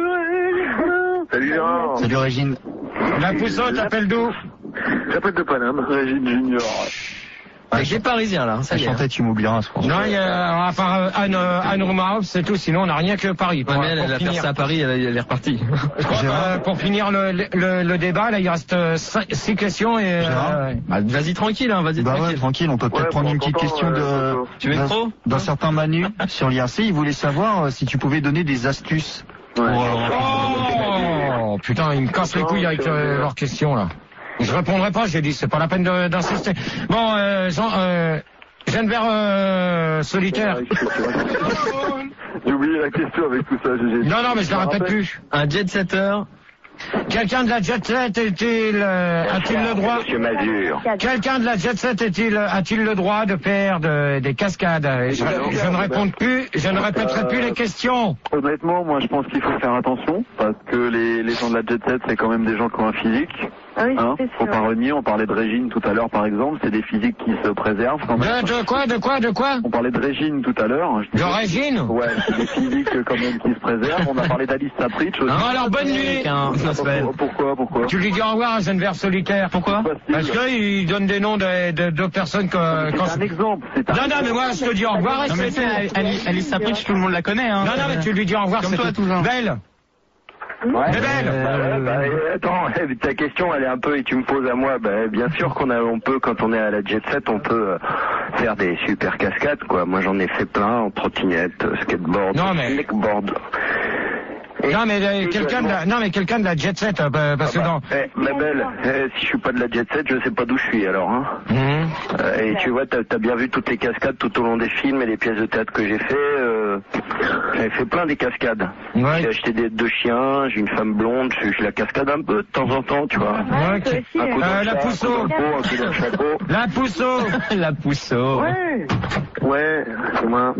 Salut Gérard. Salut Régine. La Pousseau, t'appelles d'où? J'appelle de Paname, Régine Junior. Avec des Parisiens, là, ça Ça y est. chantait, tu m'oublieras, je pense. Non, il y a, à part euh, Anne, euh, Anne Romarov, c'est tout, sinon on n'a rien que Paris. Ouais, Pour, mais elle, pour elle a fait finir. ça à Paris, elle, elle est repartie. Je crois que, euh, pour finir le, le, le débat, là, il reste euh, cinq- six questions et... Gérard euh, Bah, vas-y tranquille, hein, vas-y Bah ouais, tranquille. tranquille, on peut peut-être Ouais, prendre prends une ton petite temps, question euh, de Toto. Tu veux d'un- trop d'un certain Manu sur l'I R C. Il voulait savoir euh, si tu pouvais donner des astuces. Pour, Ouais. euh, Oh, putain, ils me cassent les couilles avec euh, leurs questions, là. Je répondrai pas, j'ai dit, c'est pas la peine de- d'insister. Bon, euh, Jean, euh, Geneviève euh, solitaire. J'ai oublié la question avec tout ça. j'ai- Non, non, mais je la répète plus. Un jet setter. Quelqu'un de la jet set est-il, euh, a-t-il le droit? Monsieur Mazur. Quelqu'un de la jet set est-il, a-t-il le droit de faire de- des cascades? Et je, je ne réponds plus, je ne répéterai plus les questions. Honnêtement, moi je pense qu'il faut faire attention parce que les, les gens de la jet set, c'est quand même des gens qui ont un physique. Ah oui, Hein, c'est faut sûr. pas renier. On parlait de Régine tout à l'heure, par exemple. C'est des physiques qui se préservent quand même. De, de quoi, de quoi, de quoi? On parlait de Régine tout à l'heure. Je De disais- Régine? Ouais, c'est des physiques quand même qui se préservent. On a parlé d'Alice Sapritch aussi. Non, alors bonne nuit. Avec un, ça s'appelle. Pourquoi, pourquoi Tu lui dis au revoir à Geneviève solitaire. Pourquoi? Parce qu'il donne des noms de, de, de personnes que... quand C'est un exemple. C'est un Non, non, mais moi je te dis au revoir et Non, mais c'est tu sais, Alice Alice Sapritch, tout le monde la connaît, hein. Non, non, mais tu lui dis au revoir, Comme c'est toi, tout. toujours. Belle. Ouais, Mais belle. bah, ouais, bah, euh, attends, eh, ta question elle est un peu et tu me poses à moi. Bah, bien sûr qu'on a, on peut quand on est à la jet set, on peut euh, faire des super cascades quoi. Moi j'en ai fait plein en trottinette, euh, skateboard, Non, mais- snakeboard. Et- Non, mais euh, et quelqu'un de la, non, mais quelqu'un de la jet set, euh, bah, parce que dans... Eh, ma belle, eh, si je suis pas de la jet set, je sais pas d'où je suis alors. Hein. Mhm. Euh, et tu vois, t'as as bien vu toutes les cascades tout au long des films et les pièces de théâtre que j'ai fait. Euh, J'avais fait plein des cascades. Ouais. J'ai acheté des deux chiens, j'ai une femme blonde, je, je la cascade un peu de temps en temps, tu vois. Ouais, ok. aussi, Un coup dans Euh, le la chat, Pousseau. un coup dans le pot, un coup dans le chapeau. La Pousseau. La Pousseau. Ouais, ouais, c'est moi.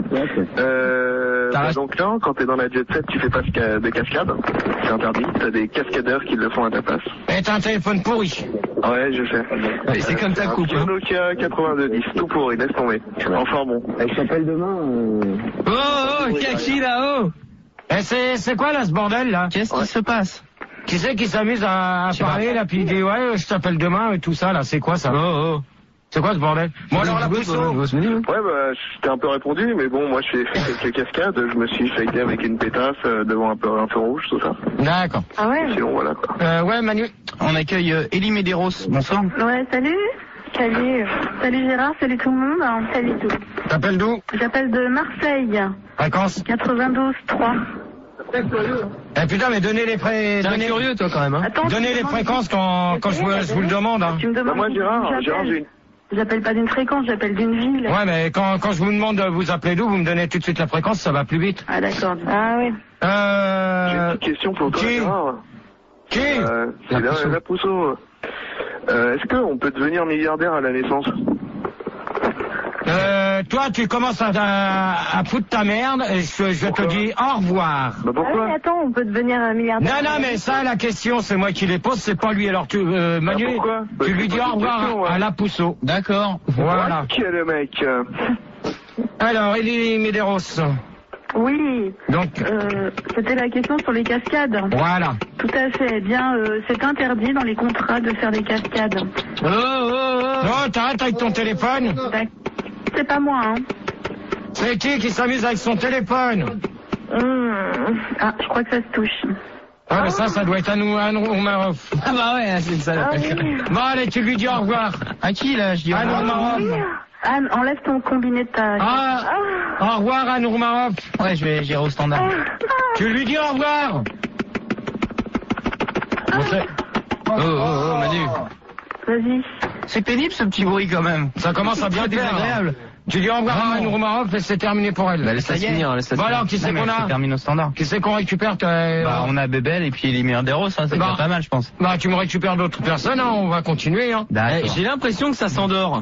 Euh, T'as bah ach- donc là, quand t'es dans la jet set, tu fais pas de ca- de cascade. C'est interdit. T'as des cascadeurs qui le font à ta place. Et t'as un téléphone pourri. Ouais, je sais. Et c'est comme ta un coupe, vieux hein. Nokia quatre-vingt-deux dix, tout pourri, laisse tomber. Enfin bon. Elle s'appelle demain. Oh, oh, Kaki là-haut. Et c'est, c'est quoi là ce bordel là? Qu'est-ce qui se passe? Qui c'est qui s'amuse à, à sais parler pas. là, puis il dit ouais, je t'appelle demain et tout ça là, c'est quoi ça? Oh, oh. C'est quoi ce bordel? Bon alors la Vous- Pousseau. vous- vous- vous- Ouais, bah, je t'ai un peu répondu, mais bon, moi, j'ai fait quelques cascades. Je me suis fighté avec une pétasse euh, devant un peu, un feu rouge, tout ça. D'accord. Ah ouais? Sinon, voilà, quoi. Euh, ouais Manu. On accueille euh, Elie Medeiros, bonsoir. Ouais, salut. Salut. Salut Gérard, salut tout le monde. Salut tout. T'appelles d'où? J'appelle de Marseille. Fréquence quatre-vingt-douze trois. Eh putain, mais donnez les fréquences. T'es un curieux, toi, quand même, hein. Attends, Donnez les fréquences quand, quand je, vous, je vous le demande, hein. Tu me demandes Bah, moi, d'où Gérard, j'appelle. Gérard, j'ai une. J'appelle pas d'une fréquence, j'appelle d'une ville. Ouais, mais quand, quand je vous demande de vous appeler d'où, vous me donnez tout de suite la fréquence, ça va plus vite. Ah d'accord. Ah oui. Euh... J'ai une petite question pour toi, Qui Gérard. Qui euh, C'est la, la Pousseau. Euh, Est-ce qu'on peut devenir milliardaire à la naissance? Euh, toi, tu commences à, à, à foutre ta merde et je, je te dis au revoir. Bah pourquoi? Ah oui, attends, on peut devenir un milliardaire. Non, non, mais ça, la question, c'est moi qui les pose, c'est pas lui. Alors, tu, euh, Manu, bah pourquoi bah, tu lui dis au revoir question, ouais. à la Pousseau. D'accord. Voilà. Qui est le mec? Alors, Elie Medeiros. Oui. Donc, euh, c'était la question sur les cascades. Voilà. Tout à fait. Eh bien, euh, c'est interdit dans les contrats de faire des cascades. Oh, oh, oh. Non, t'arrêtes avec ton téléphone. C'est pas moi, hein. C'est qui qui s'amuse avec son téléphone? Mmh. Ah, je crois que ça se touche. Ah, mais ça, ça doit être un Nourmarov. Ah bah ouais, c'est ça. Ah oui. Bon, allez, tu lui dis au revoir. À qui, là? Je dis À Nourmarov. Anne, enlève ton combiné de ta... Ah, au revoir à Nourmarov. Ouais, je vais gérer au standard. Tu lui dis au revoir. Bon, c'est- Oh, oh, oh, Manu. Vas-y. C'est pénible, ce petit bruit, quand même. Ça commence à bien C'est te faire. désagréable. Tu dis au revoir à Nourmarov et c'est terminé pour elle. Bah, laisse-la Ça y est. finir, laisse-la Bon, finir. alors, qui c'est Non, mais qu'on ça a? termine au standard. Qui c'est qu'on récupère? t'as- Bah, on a Bébel et puis les Merderos, hein, c'est Bah. déjà pas mal, je pense. Bah, tu me récupères d'autres personnes, hein, on va continuer, hein. D'accord. Eh, j'ai l'impression que ça s'endort.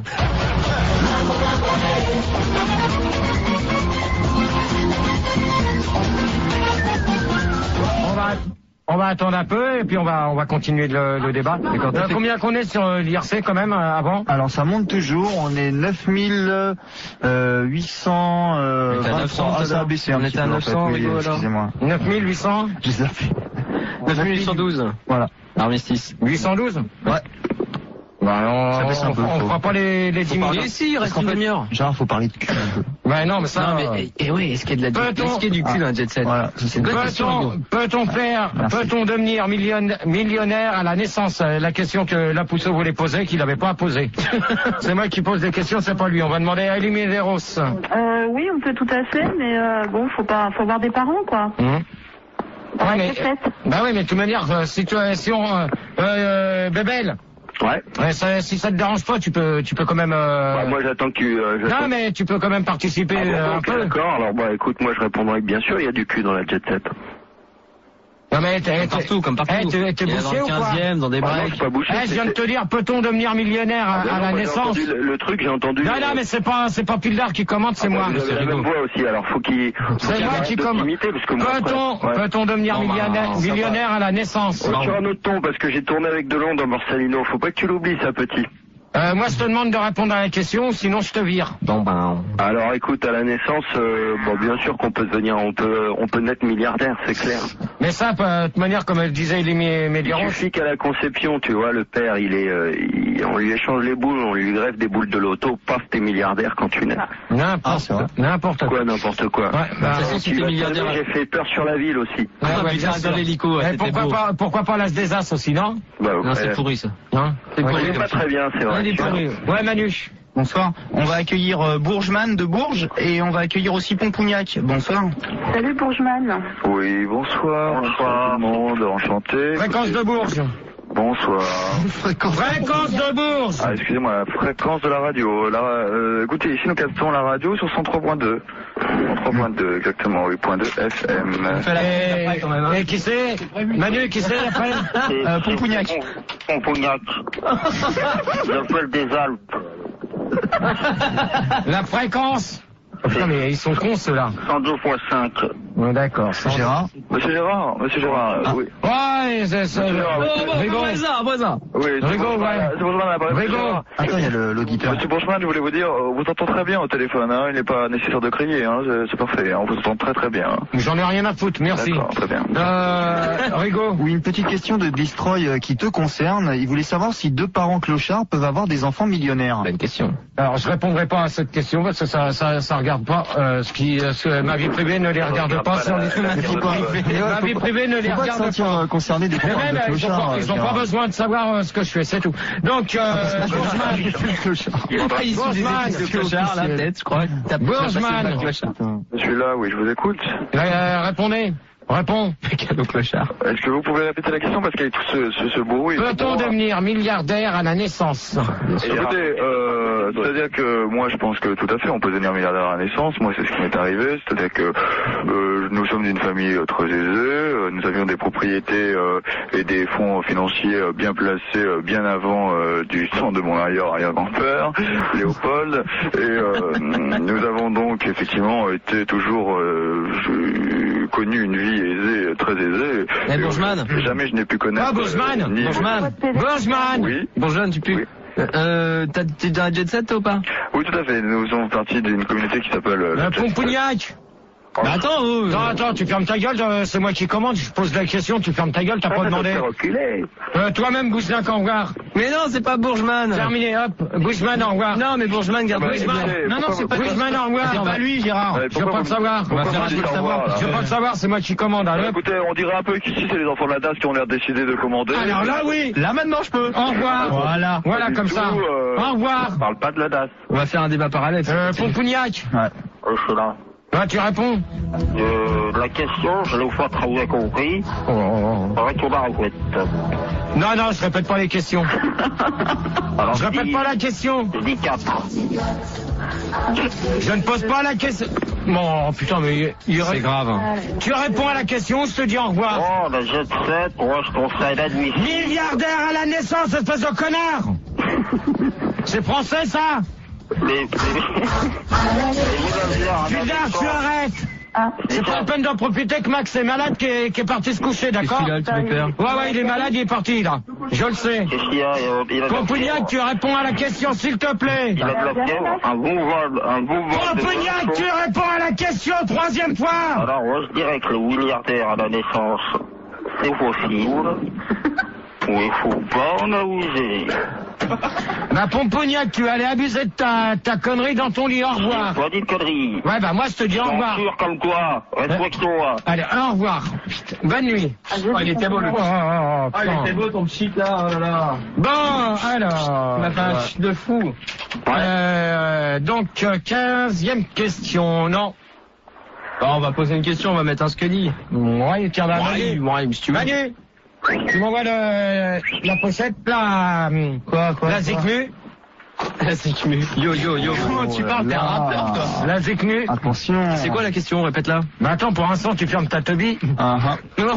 On va, on va attendre un peu et puis on va, on va continuer le, le débat. Euh, combien qu'on est sur euh, l'I R C quand même euh, avant? Alors ça monte toujours, on est neuf mille huit cents... Euh, On était à neuf cents, ah, ça a alors. baissé un On petit était à peu, en neuf cents, fait, oui, Rigo, alors. excusez-moi. neuf mille huit cents? J'ai zappé. neuf mille huit cent douze. Voilà. Armistice. huit cent douze? Ouais. Bah, on, Ça baisse un on, peu, on faut- fera pas les, les dix minutes. Et si, il reste une demi-heure. Genre, faut parler de cul un peu. Ouais, non, mais ça. Non, euh, mais, et, et oui, est-ce qu'il y a de la, Peut-on- est-ce qu'il y a du cul dans la jet set? Voilà, ça, c'est une bonne question, Peut-on, Rigo. peut-on faire, Merci. peut-on devenir millionnaire, millionnaire à la naissance? Euh, La question que la Pousseau voulait poser, qu'il n'avait pas à poser. C'est moi qui pose des questions, c'est pas lui. On va demander à Elie Medeiros. Euh, oui, on peut tout à fait, mais euh, bon, faut pas, faut avoir des parents, quoi. Hum. Dans Ouais, la mais, cassette. bah oui, mais de toute manière, euh, si tu, si on, euh, euh, Bébel, Ouais. ouais, ça- si ça te dérange pas, tu peux, tu peux quand même. Euh... Bah, moi, j'attends que tu. Euh, j'attends- non, mais tu peux quand même participer Ah bon, euh, un ok, peu. d'accord. Alors, bah, écoute, moi, je répondrai que bien sûr, il y a du cul dans la jet set. Non mais t'es, Comme t'es- partout, comme partout. eh, t'es, t'es Il y a bouché dans ou le quoi? quinzième, dans des Bah, non, je breaks. suis pas bouché. Eh, je viens de c'est- te dire, peut-on devenir millionnaire à, Ah, à non, la moi, j'ai naissance? entendu le, le truc, j'ai entendu. Non, non, mais c'est pas, c'est pas Pildar qui commente, c'est Ah, moi. bah, vous avez la même voix aussi, alors faut qu'il. faut C'est qu'il moi arrête qui de commente. t'imiter, parce que moi, Peut-on, après- ouais. peut-on devenir Non, bah, millionnaire, ça va. millionnaire à la naissance? Oh, sur un autre ton, parce que j'ai tourné avec Delon dans Borsalino. Faut pas que tu l'oublies, ça, petit. Euh, moi, je te demande de répondre à la question, sinon je te vire. Bon, ben. Alors, écoute, à la naissance, euh, bon, bien sûr qu'on peut devenir, on peut, on peut naître milliardaire, c'est clair. Mais ça, de toute manière, comme elle disait Elie Il Medeiros, suffit qu'à la conception, tu vois, le père, il est, euh, il- on lui échange les boules, on lui greffe des boules de loto, paf, t'es milliardaire quand tu nais. Ah, n'importe, c'est vrai. n'importe quoi. Quoi, n'importe quoi. Ouais, bah, De toute façon, si Tu t'es vas milliardaire. te dire, j'ai fait peur sur la ville aussi. ouais, Ah, ouais, putain, bien sûr. dans l'hélico, ouais, Eh, c'était pourquoi beau. pas, pourquoi pas l'As des As aussi, non? Bah, Non, ouais. c'est pourri, ça. Hein? C'est Ouais, pourri, Il est comme pas ça. très bien, c'est vrai. il est pourri. Ouais, Manu. Bonsoir. On va accueillir euh, Bourgeman de Bourges et on va accueillir aussi Pompougnac. Bonsoir. Salut Bourgeman. Oui, bonsoir. Bonsoir tout le monde, enchanté. Fréquence de Bourges. Bonsoir. Fréquence. Fréquence de Bourges. Ah, excusez-moi, la fréquence de la radio. La, euh, écoutez, ici nous captons la radio sur cent trois point deux. cent trois point deux, exactement, oui, point deux F M. On fait la fête après, quand même, hein. Et, et qui c'est? Manu, qui c'est après? Euh, Pompougnac. Pompougnac. J'appelle des Alpes. La fréquence. Putain, mais ils sont cons, ceux-là. cent deux point cinq. Ouais, d'accord. Gérard. Monsieur Gérard, Monsieur Gérard, Ah. oui. Ouais, c'est, c'est, Rigo. Oui, Rigo, ouais. c'est Bourgeman à l'appareil. Monsieur Rigo. Gérard. Attends, il y a le- l'auditeur. Monsieur Bourgeman, je voulais vous dire, euh, vous entend très bien au téléphone, hein, il n'est pas nécessaire de crier, hein, c'est- c'est parfait, hein, on vous entend très très bien. hein. J'en ai rien à foutre, merci. D'accord, très bien. Euh, Rigo. Oui, une petite question de Destroy euh, qui te concerne. Il voulait savoir si deux parents clochards peuvent avoir des enfants millionnaires. Bonne question. Alors, je répondrai pas à cette question parce que ça, ça, ça regarde pas, euh, ce qui, euh, ce- ma vie privée ne les regarde pas. pas sur les trucs de ma vie privée, ne les regarde pas. Faut pas se sentir concerné des problèmes de clochard. Ils n'ont pas besoin de savoir ce que je fais, c'est tout. Donc, Bourgeman. Bourgeman. De clochard, là, peut-être, je crois. Bourgeman. Je suis là, oui, je vous écoute. Répondez. Réponds. Cadeau clochard. Est-ce que vous pouvez répéter la question parce qu'il y a tout ce, ce, ce bruit. Peut-on devenir milliardaire à la naissance? Écoutez, euh, c'est-à-dire que moi je pense que tout à fait on peut devenir milliardaire à la naissance. Moi c'est ce qui m'est arrivé, c'est-à-dire que euh, nous sommes d'une famille euh, très aisée, euh, nous avions des propriétés euh, et des fonds financiers euh, bien placés euh, bien avant euh, du sang de mon arrière-arrière-grand-père, Léopold, et euh, nous avons donc effectivement été toujours euh, je, connu une vie aisée, très aisée. Eh, Bourgeman. Jamais je n'ai pu connaître. Ah, Bourgeman. Euh, ni... Bourgeman. Bourgeman. Oui. Bourgeman, tu pues. Oui. Euh, t'es dans la jet set, toi, ou pas? Oui, tout à fait. Nous sommes partis d'une communauté qui s'appelle... Euh, euh, Pompougnac. Bah attends, euh, attends, attends, tu fermes ta gueule, euh, c'est moi qui commande, je pose la question, tu fermes ta gueule, t'as pas demandé. Euh, toi-même, Bousselin, au revoir. Mais non, c'est pas Bourgeman. Terminé, hop, Bourgeman, au revoir. Non, mais Bourgeman, garde bah, Bourgeman. Non, non, c'est pas Bourgeman, au revoir. C'est pas lui, Gérard. Ouais, je veux pas le savoir. On va faire je veux le savoir. Je veux pas le savoir, c'est moi qui commande, allez. Écoutez, on dirait un peu qu'ici, c'est les enfants de la D A S qui ont l'air décidé de commander. Alors là, oui. Là, maintenant, je peux. Au revoir. Voilà. Voilà, comme ça. Au revoir. On parle pas de la D A S. On va faire un débat parallèle. Euh, Pompougnac. Ouais. Je suis là. Ah, tu réponds euh, La question, je l'ai fois très bien compris. Oh, oh, oh. Retourne à répète. Non, non, je répète pas les questions. Alors, je répète dis, pas la question. Je dis quatre. Je ne pose pas la question. Bon, putain, mais... Il... C'est grave. Hein. Tu réponds à la question, je te dis au revoir. Oh, la jet set, moi je conseille la nuit. Milliardaire à la naissance, espèce de connard. C'est français, ça? Les, les... Putain, tu arrêtes. Ah. C'est pas la peine d'en profiter que Max est malade qui est, qui est parti se coucher, d'accord? Ouais, ouais, il est malade, il est parti, là. Je le sais. Pompougnac, tu réponds à la question, s'il te plaît. Il a de la fièvre, un bon vol, un bon vol. Pompougnac, tu réponds à la question, troisième fois. Alors, moi, je dirais que le milliardaire à la naissance, c'est possible. Oui, faut pas en abuser. Bah, Pompougnac, tu allais abuser de ta, ta connerie dans ton lit, au revoir. J'ai pas dit de connerie. Ouais, bah, moi, je te dis au revoir. Sûr comme toi, respecte-toi. Allez, au revoir. Bonne nuit. Oh, il était beau, le oh, oh, oh, oh, il était beau, ton petit là, oh là là. Bon, alors. Il m'a fait un chute de fou. Ouais. Euh, donc, quinzième question, non. Bon, on va poser une question, on va mettre un Scully. Ouais, tiens, bah, Manu. Manu. Si tu veux. Manu. Tu m'envoies le, la pochette, la, quoi, quoi, la Zikmu. La Zikmu. Yo, yo, yo. Comment tu parles? T'es un rappeur, toi. La Zikmu. Attention. C'est quoi la question? Répète-la. Bah attends, pour l'instant, tu fermes ta teubie. Ah, ah. Non.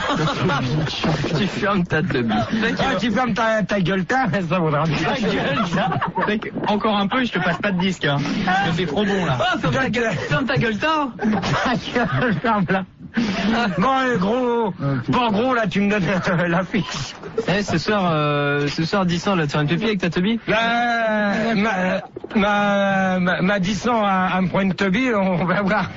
Tu fermes ta teubie. Ah, tu fermes ta, ta gueule, ta, ça vaudra bien. Ta gueule, ça. Encore un peu, je te passe pas de disque, hein. Je te fais trop bon, là. Ah, ferme ta gueule, ferme ta gueule, ta. Ta gueule, ferme-la. Bon, gros, bon, gros, là, tu me donnes euh, la fiche. Eh, ce soir, euh, ce soir, dix ans, là, tu fais une pépie avec ta teubie? Bah, ma, ma, ma, ma dix ans à, à me prendre une teubie, on va voir.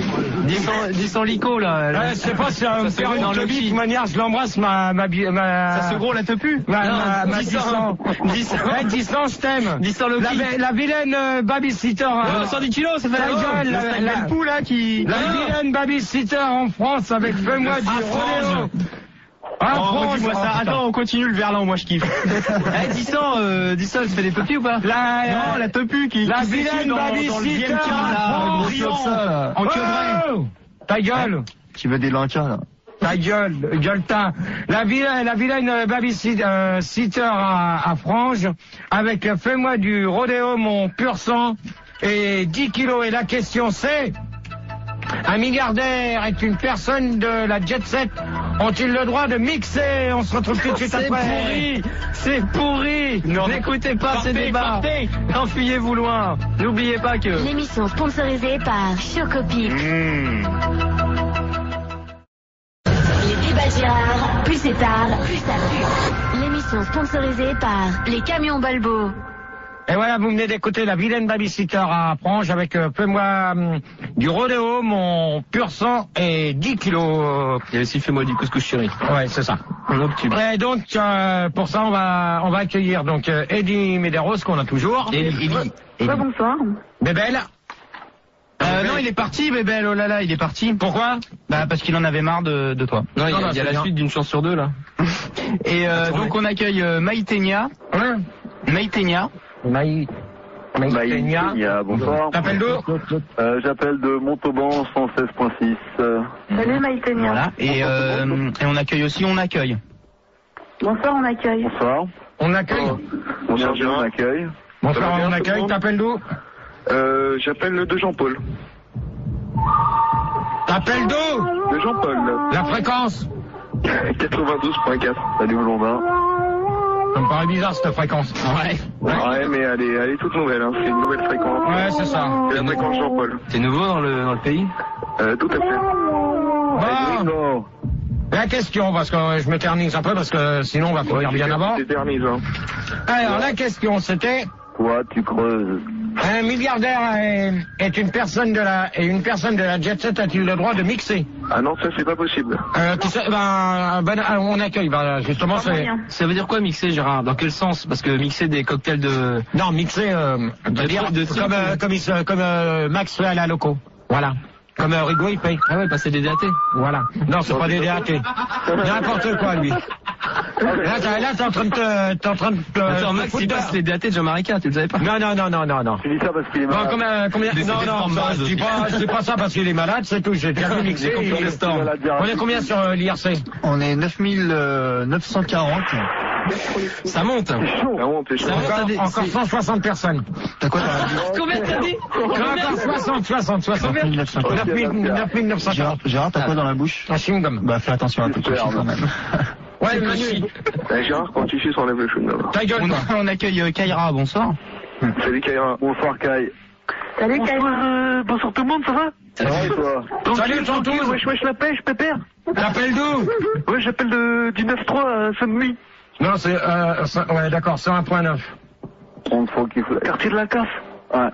dix ans lico, là. Ouais, je sais pas si on me faire une teubie, de toute manière, je l'embrasse, ma, ma, ma, ça se gros, la te pue? Ma, ma, ma dix ans. dix ans, je t'aime. dix ans, la, la vilaine euh, babysitter. Euh, cent dix kilos, ça fait la gueule, la, la, la poule, là, qui... La vilaine babysitter en France avec fais-moi du rodéo. Ah, oh, dis-moi ça. Attends, on continue le verlan, moi je kiffe. Eh, dix ans, euh, dix ans, elle se fait des pupilles ou pas? La, non, la tepu qui, la qui vilaine babysitter en France. En queudrée. Ta gueule. Tu veux des lancas, là? Ta gueule, gueule-ta. La vilaine, la vilaine babysitter euh, à, à Frange avec euh, fais-moi du rodéo, mon pur sang et dix kilos. Et la question c'est... Un milliardaire est une personne de la jet set. Ont-ils le droit de mixer? On se retrouve tout de suite après. C'est pourri. C'est pourri. N'écoutez pas ces débats. Enfuyez-vous loin. N'oubliez pas que... L'émission sponsorisée par Chocopic. Mmh. Les débats Gérard, plus c'est tard, plus ça pue. L'émission sponsorisée par les camions Balbo. Et voilà, vous venez d'écouter la vilaine babysitter à Frange avec euh, fais-moi hum, du rodéo, mon pur sang et dix kilos. Et aussi fais-moi du couscous chéri. Ouais, c'est ça. Et donc, euh, pour ça, on va on va accueillir donc euh, Eddie Medeiros qu'on a toujours. Eddie, Eddie. Ouais, bonsoir. Bébel. Euh, Euh, non, il est parti, Bébel, oh là là, il est parti. Pourquoi? Bah parce qu'il en avait marre de, de toi. Non, il y a, non, il y a c'est la bien. suite d'une chance sur deux, là. Et euh, donc on accueille euh, Maïtenia. Hein? Maïtenia. Maï... Maïtenia. Maïtenia, bonsoir. T'appelles d'où? Euh, J'appelle de Montauban cent seize point six. Euh, Salut Maïtenia. Voilà. Et, euh, et on accueille aussi, on accueille. Bonsoir, on accueille. bonsoir. On accueille. Bonsoir, on accueille. Bonsoir, Ça va bien, on tout le accueille. monde T'appelles d'où? Euh, J'appelle de Jean-Paul. T'appelles d'où? De Jean-Paul. La fréquence. quatre-vingt-douze point quatre. Salut Blondin. Ça me paraît bizarre cette fréquence. Ouais. Ouais, mais elle est, elle est toute nouvelle, hein. C'est une nouvelle fréquence. Ouais, c'est ça. C'est la fréquence Jean-Paul. T'es nouveau dans le, dans le pays? Euh, tout à fait. Bon, Non. la question, parce que je m'éternise un peu, parce que sinon on va finir bien avant. T'éternises, hein. Alors, la question, c'était... Toi, tu creuses. Un milliardaire est, est une personne de la et une personne de la jet set a-t-il le droit de mixer? Ah non, ça c'est pas possible. Euh, tu sais, ben, ben, on accueille, ben, justement, c'est... Ça veut dire quoi mixer, Gérard? Dans quel sens? Parce que mixer des cocktails de... Non, mixer, euh, De- dire, de- comme, euh, comme, il se- comme euh, Max fait à la loco. Voilà. Comme euh, Rigaud, il paye. Ah ouais, passer des D A T. Voilà. Non, c'est pas des D A T. N'importe quoi, lui. Là, t'es là, t'es en train de te... T'es en train de te... Attends, te Max, foutre il de- passe les D A T de Jamaïca, tu le savais pas? Non, non, non, non, non, non. Tu dis ça parce qu'il est Bon, malade. combien, combien, Des- non, des non, formes ça, base je dis aussi. pas, je dis pas ça parce qu'il est malade, c'est tout, j'ai déjà vu mixer. Des comptes de Storm. On est combien sur euh, l'I R C? On est neuf mille neuf cent quarante. Ça monte. Ah bon, t'es chaud. Ça monte à Encore, des- encore c'est- cent soixante personnes. T'as quoi dans la bouche? Combien t'as dit? Encore soixante, soixante, soixante. neuf mille neuf cent quarante. neuf mille neuf cent Gérard, quarante. Gérard, t'as quoi dans la bouche? Un chewing-gum. Bah fais attention à tout Super, quand même. Ouais, Manu. Eh, Gérard, quand tu suces, enlève le chou là-bas. Ta gueule, On, toi. on accueille euh, Kaira, bonsoir. Salut Kaira. Bonsoir Kai. Salut Kaira. bonsoir tout le monde, ça va? Ça va et toi? Salut, tonton. Wesh, wesh, la pêche, pépère. T'appelles d'où? Ouais, j'appelle de, du neuf trois à Saint-Denis. Non, c'est, euh, cent- ouais, d'accord, c'est un point neuf. On faut qu'il faut. Quartier de la CAF. Ouais.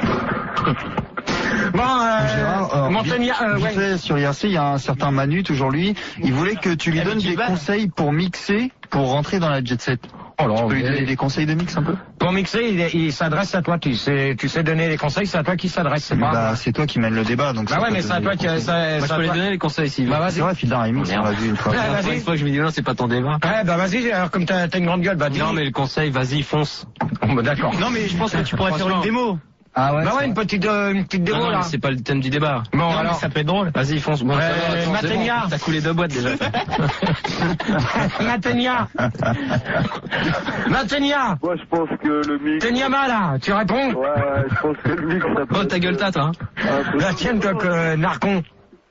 Bon, euh, Gérard, euh, Montagnard, euh, vite ouais. fait, sur I R C, il y a un certain Manu, toujours lui. Il voulait que tu lui Avec donnes des Ivan. conseils pour mixer, pour rentrer dans la jet set. Oh là, Tu peux lui mais- donner des conseils de mix un peu? Pour mixer, il, il s'adresse à toi, tu sais, tu sais donner les conseils, c'est à toi qui s'adresse, c'est pas... Bah c'est toi qui mène le débat, donc. Bah ouais, mais c'est à toi qui... c'est- Moi, c'est je à peux les toi- donner les conseils s'il veut. Bah C'est vas-y. vrai, Phil Remix, on l'a vu une fois. Ouais, La vas-y. première fois que je me dis non, c'est pas ton débat. Ouais, bah vas-y, alors comme t'as t'as une grande gueule, bah dis. Non, mais le conseil, vas-y, fonce. Bon, bah, d'accord. Non mais je pense que tu pourrais faire une démo. Ah ouais. Bah c'est ouais, une petite, euh, une petite Non, démo, non, là. mais c'est pas le thème du débat. Bon, Non, mais alors... ça peut être drôle. Vas-y, fonce. Bon, Ouais, ça va, attends, c'est Mategna. bon. T'as coulé deux boîtes déjà. Matenia. Matenia. Moi, je pense que le mix. Tenyama, là, tu réponds? Ouais, ouais, je pense que le mix, ça peut. Oh, ta gueule, tata, hein. Un peu. La tienne, toi, que narcon.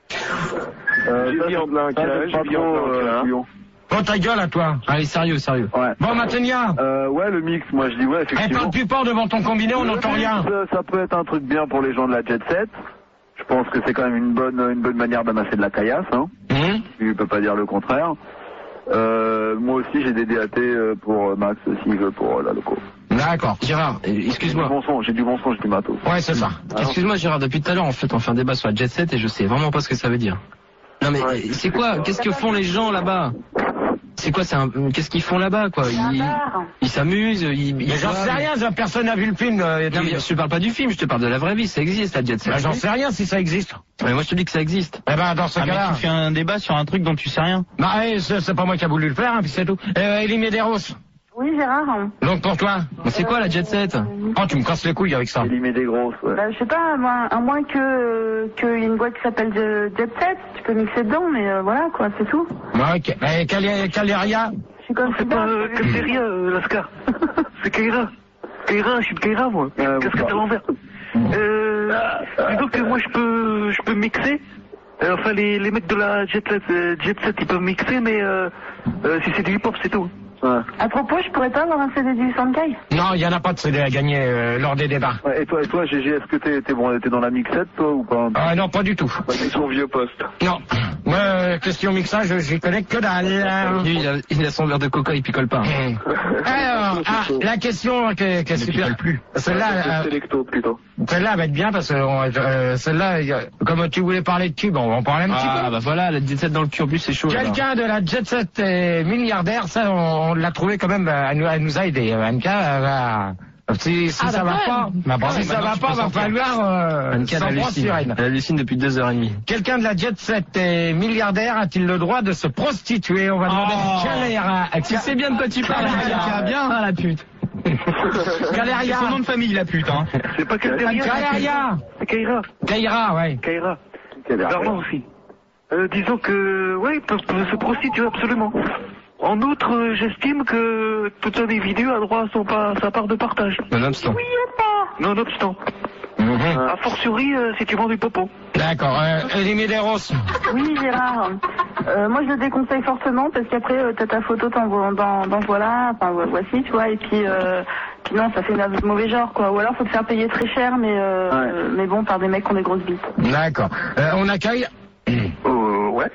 Euh, ça, c'est pas trop, euh, couillon. Oh, ta gueule, à toi. Allez, sérieux, sérieux. Ouais. Bon, Matenia. Euh, ouais, le mix, moi je dis ouais, Eh, effectivement. parle plus fort devant ton combiné, on Le n'entend mix, rien. euh, Ça peut être un truc bien pour les gens de la jet set. Je pense que c'est quand même une bonne, une bonne manière d'amasser de la caillasse, hein. Hum Tu peux pas dire le contraire. Euh, moi aussi j'ai des D A T euh, pour euh, Max s'il veut pour euh, la loco. D'accord. Gérard, euh, J'ai du excuse-moi. bon son, j'ai du bon son, j'ai du matos. Ouais, c'est ça. Excuse-moi, Gérard, depuis tout à l'heure, en fait, on fait un débat sur la jet set et je sais vraiment pas ce que ça veut dire. Non, mais Ouais. c'est quoi? Qu'est-ce que font les gens là-bas? C'est quoi? C'est un... Qu'est-ce qu'ils font là-bas, quoi? Ils ils s'amusent, ils. ils Mais j'en boivent. sais rien, ça, personne n'a vu le film. euh, Non, mais je te parle pas du film, je te parle de la vraie vie, ça existe, la jet set. Bah, j'en sais rien si ça existe. Mais moi, je te dis que ça existe. Eh ben, dans ce Ah mais cas-là. tu fais un débat sur un truc dont tu sais rien. Bah, eh, c'est c'est pas moi qui a voulu le faire, hein, puis c'est tout. Euh, Elie Medeiros. Oui, Gérard. Donc pour toi. Mais c'est quoi la jet set? Oh, tu me casses les couilles avec ça. Il y met des grosses, ouais. Bah, je sais pas, moi, à moins que qu'il y ait une boîte qui s'appelle de Jet Set, tu peux mixer dedans, mais euh, voilà, quoi, c'est tout. Ouais, ok. Eh, Cali- Caleria. Je suis comme C'est pas euh, Calderia, euh, Lascar. C'est Kaira. Kaira, je suis de Kaira, moi. Euh, Casquette à l'envers. Euh, disons que moi, je peux, je peux mixer. Euh, enfin, les, les mecs de la Jet Set, euh, Jet Set, ils peuvent mixer, mais euh, euh, si c'est du hip-hop, c'est tout. Ouais. À propos, je pourrais pas avoir un C D du Sankai? Non, il n'y en a pas de C D à gagner euh, lors des débats. Ouais, et toi, et toi, Gégé, est-ce que t'es, t'es bon, t'es dans la mixette, toi, ou pas? Ah non, pas du tout. Bah, t'es son vieux poste. Non. Moi, euh, question mixage, j'y connais que dalle. Lui, il a, il a son verre de coca, il picole pas. Hum. Alors, ah, la question que, que super. plus. Celle-là, euh, Selecto, plutôt. celle-là va être bien parce que euh, celle-là, il y a- comme tu voulais parler de cube, on va en parler un petit Ah, peu. bah voilà, la jet set dans le cul, en plus, c'est chaud. alors. Quelqu'un de la jet set est milliardaire, ça on, on l'a trouvé quand même, elle nous, elle nous a aidé. Anka, elle va- Si, si Ah, ça va d'accord. pas, Bah, bravo, si ça maintenant, va tu pas, peux va sortir. falloir euh, Annika, s'en elle prendre hallucine. sur elle. Elle hallucine depuis deux heures et demie. Quelqu'un de la jet set et milliardaire a-t-il le droit de se prostituer? On va demander Oh. Caléria. Tu sais bien de quoi tu parles, Caléria. bien. Ah, la pute. C'est Caléria. son nom de famille, la pute, hein. C'est pas Caléria. Caléria. C'est Kaira. Kaira, ouais. Kaira. Pardon aussi. Euh, disons que, oui, peut, peut se prostituer absolument. En outre, euh, j'estime que tout individu a droit à son pa- sa part de partage. Nonobstant. Nonobstant. Mhm. A fortiori, euh, si tu vends du popo. D'accord. Euh, Elie Medeiros. Oui, Gérard. Euh, moi, je le déconseille fortement parce qu'après, euh, t'as ta photo, t'envoies dans, dans voilà, enfin vo- voici, tu vois, et puis, euh, puis non, ça fait de mauvais genre, quoi. Ou alors, faut te faire payer très cher, mais euh, Ouais. euh, mais bon, par des mecs qui ont des grosses bites. D'accord. Euh, on accueille. Euh, ouais.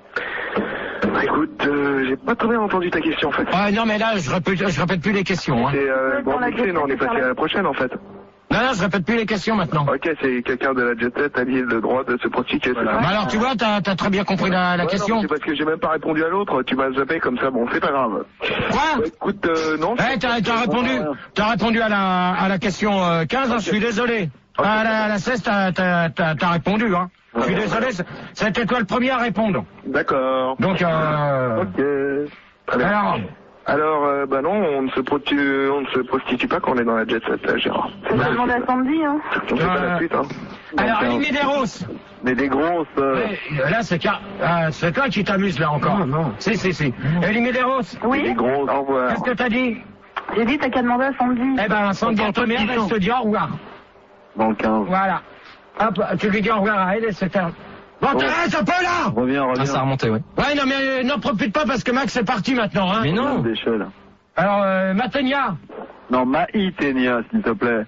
Écoute, euh, j'ai pas très bien entendu ta question en fait. Ah non, mais là, je répète, je répète plus les questions. Hein. C'est euh, Ouais, bon, dans la mixé, jet non, on set, est passé c'est à la prochaine en fait. Non, non, je répète plus les questions maintenant. Ok, c'est quelqu'un de la jet set a dit le droit de se prostituer. c'est ça Bah alors, tu vois, t'as as très bien compris la, la Ouais, question. non, c'est parce que j'ai même pas répondu à l'autre, tu m'as zappé comme ça, bon, c'est pas grave. Quoi? Bah, écoute, euh, non. Eh, t'as t'as répondu, t'as répondu à la, à la question euh, quinze, hein, je suis désolé. Ok. À la, à la seize, t'as t'as- t'as- t'as répondu, hein. Je suis Ouais. désolé, c'est- c'était toi le premier à répondre. D'accord. Donc, euh... Ok. Très bien. Alors, Alors, euh, bah non, on ne se prostitue, on ne se prostitue pas quand on est dans la jet set, là, Gérard. Faut te demander à Sandy, hein. On fait pas Euh, la suite, hein. alors, Donc, Elie euh, Medeiros. Mais des grosses. euh, Ouais, là, c'est car... ah, c'est toi qui t'amuses, là, encore. Non, non. Si, si, si. Elie Medeiros, Des Oui. grosses. Au revoir. qu'est-ce que t'as dit? J'ai dit, t'as qu'à demander à Sandy. Eh ben, sans dire ta mère, elle te dit au revoir. Dans le quinze. Voilà. Hop, tu lui dis au revoir à elle et c'est terminé. Bon, Bon. t'arrêtes un peu là! Reviens, reviens. Ah, ça a remonté, ouais. Ouais, non, mais euh, n'en profite pas parce que Max est parti maintenant, hein. Mais non. D'échelle. Alors, euh, Matenia. Non, Maïtenia, s'il te plaît.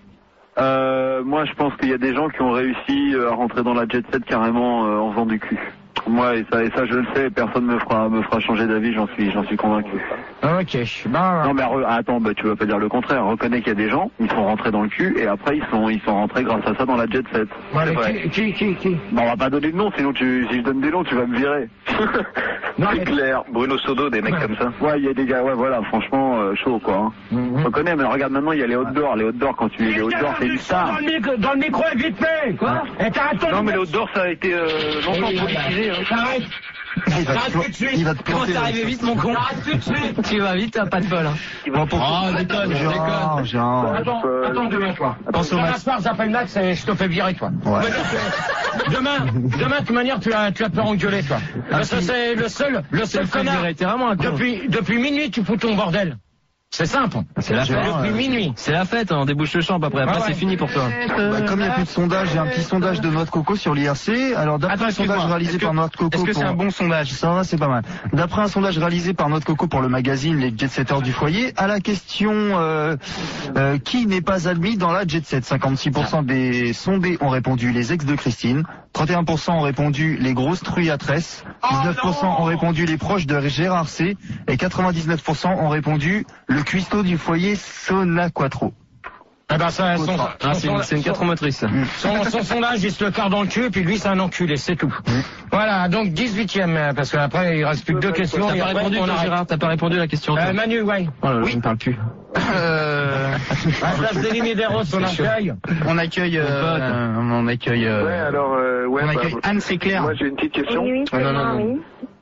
Euh, moi, je pense qu'il y a des gens qui ont réussi euh, à rentrer dans la jet set carrément euh, en faisant du cul. Moi, et ça, et ça, je le sais, personne me fera, me fera changer d'avis, j'en suis, j'en suis convaincu. Ok. Bah, Non, mais re- attends, bah, tu vas pas dire le contraire. Reconnais qu'il y a des gens, ils sont rentrés dans le cul, et après, ils sont, ils sont rentrés grâce à ça dans la jet set. ouais, C'est mais vrai. qui, qui, qui, qui Bon, on va pas donner de nom, sinon tu, si je donne des noms, tu vas me virer. Non, C'est mais- clair. Bruno Sodo, des mecs comme ça. Ouais, il y a des gars, ouais, voilà, franchement, euh, chaud, quoi. Hein. Mhm. Je reconnais, mais regarde maintenant, il y a les outdoors. Les outdoors, quand tu les outdoors, c'est une star. Dans le micro, dans le micro, vite fait. Quoi? Et t'arrêtes ton Non, mais les outdoors, ça a été euh, longtemps politisé. Hein. T'arrêtes. Il va te, T'arrêtes tout de suite. il va te Comment planter. t'es arrivé vite, mon con? T'arrêtes tout de suite. Tu vas vite, t'as pas de bol, hein. Bon, pour... Oh, déconne, déconne. Genre, genre. Attends, Euh, attends demain, toi. Pense au Demain match. soir, j'appelle Max et je te fais virer, toi. Ouais. Demain, demain, de toute manière, tu vas, tu vas te faire engueuler, toi. Parce que c'est le seul, le seul fait connard. virer, t'es vraiment un con. Depuis, depuis minuit, tu fous ton bordel. C'est simple. C'est la fête. Depuis minuit. C'est la fête, on débouche le champ après. Après, Ah ouais. c'est fini pour toi. Bah, comme il n'y a plus de sondage, j'ai un petit sondage de Noix de Coco sur l'I R C. Alors, d'après Attends, un sondage excuse-moi. réalisé Est-ce que- par Noix de Coco Est-ce que c'est pour- un bon sondage? Ça va, c'est pas mal. D'après un sondage réalisé par Noix de Coco pour le magazine Les Jet-Setters du foyer, à la question euh, euh, qui n'est pas admis dans la Jet Set, cinquante-six pour cent des sondés ont répondu les ex de Christine, trente et un pour cent ont répondu les grosses truyatresses, dix-neuf pour cent ont répondu les proches de Gérard C et quatre-vingt-dix-neuf pour cent ont répondu le cuistot du foyer Sona Quattro. Eh ben, ça, son, Ah, c'est une, c'est une quatre motrice, ça. son, son sondage, il se le carre dans le cul, puis lui, c'est un enculé, c'est tout. Voilà, donc dix-huitième, euh, parce qu'après, il reste plus que deux questions. T'as et pas après, répondu, on toi, arrête. Gérard? T'as pas répondu à la question, toi? Euh, Manu, ouais. Oh là là, Oui. je ne parle plus. Euh, À la place d'Elie Medeiros, on C'est chaud. accueille. on accueille, euh, on accueille, euh, Ouais, alors, euh, ouais, on bah, accueille Anne, c'est clair. moi j'ai une petite question. Oui, oui, c'est non, non, moi, non. oui.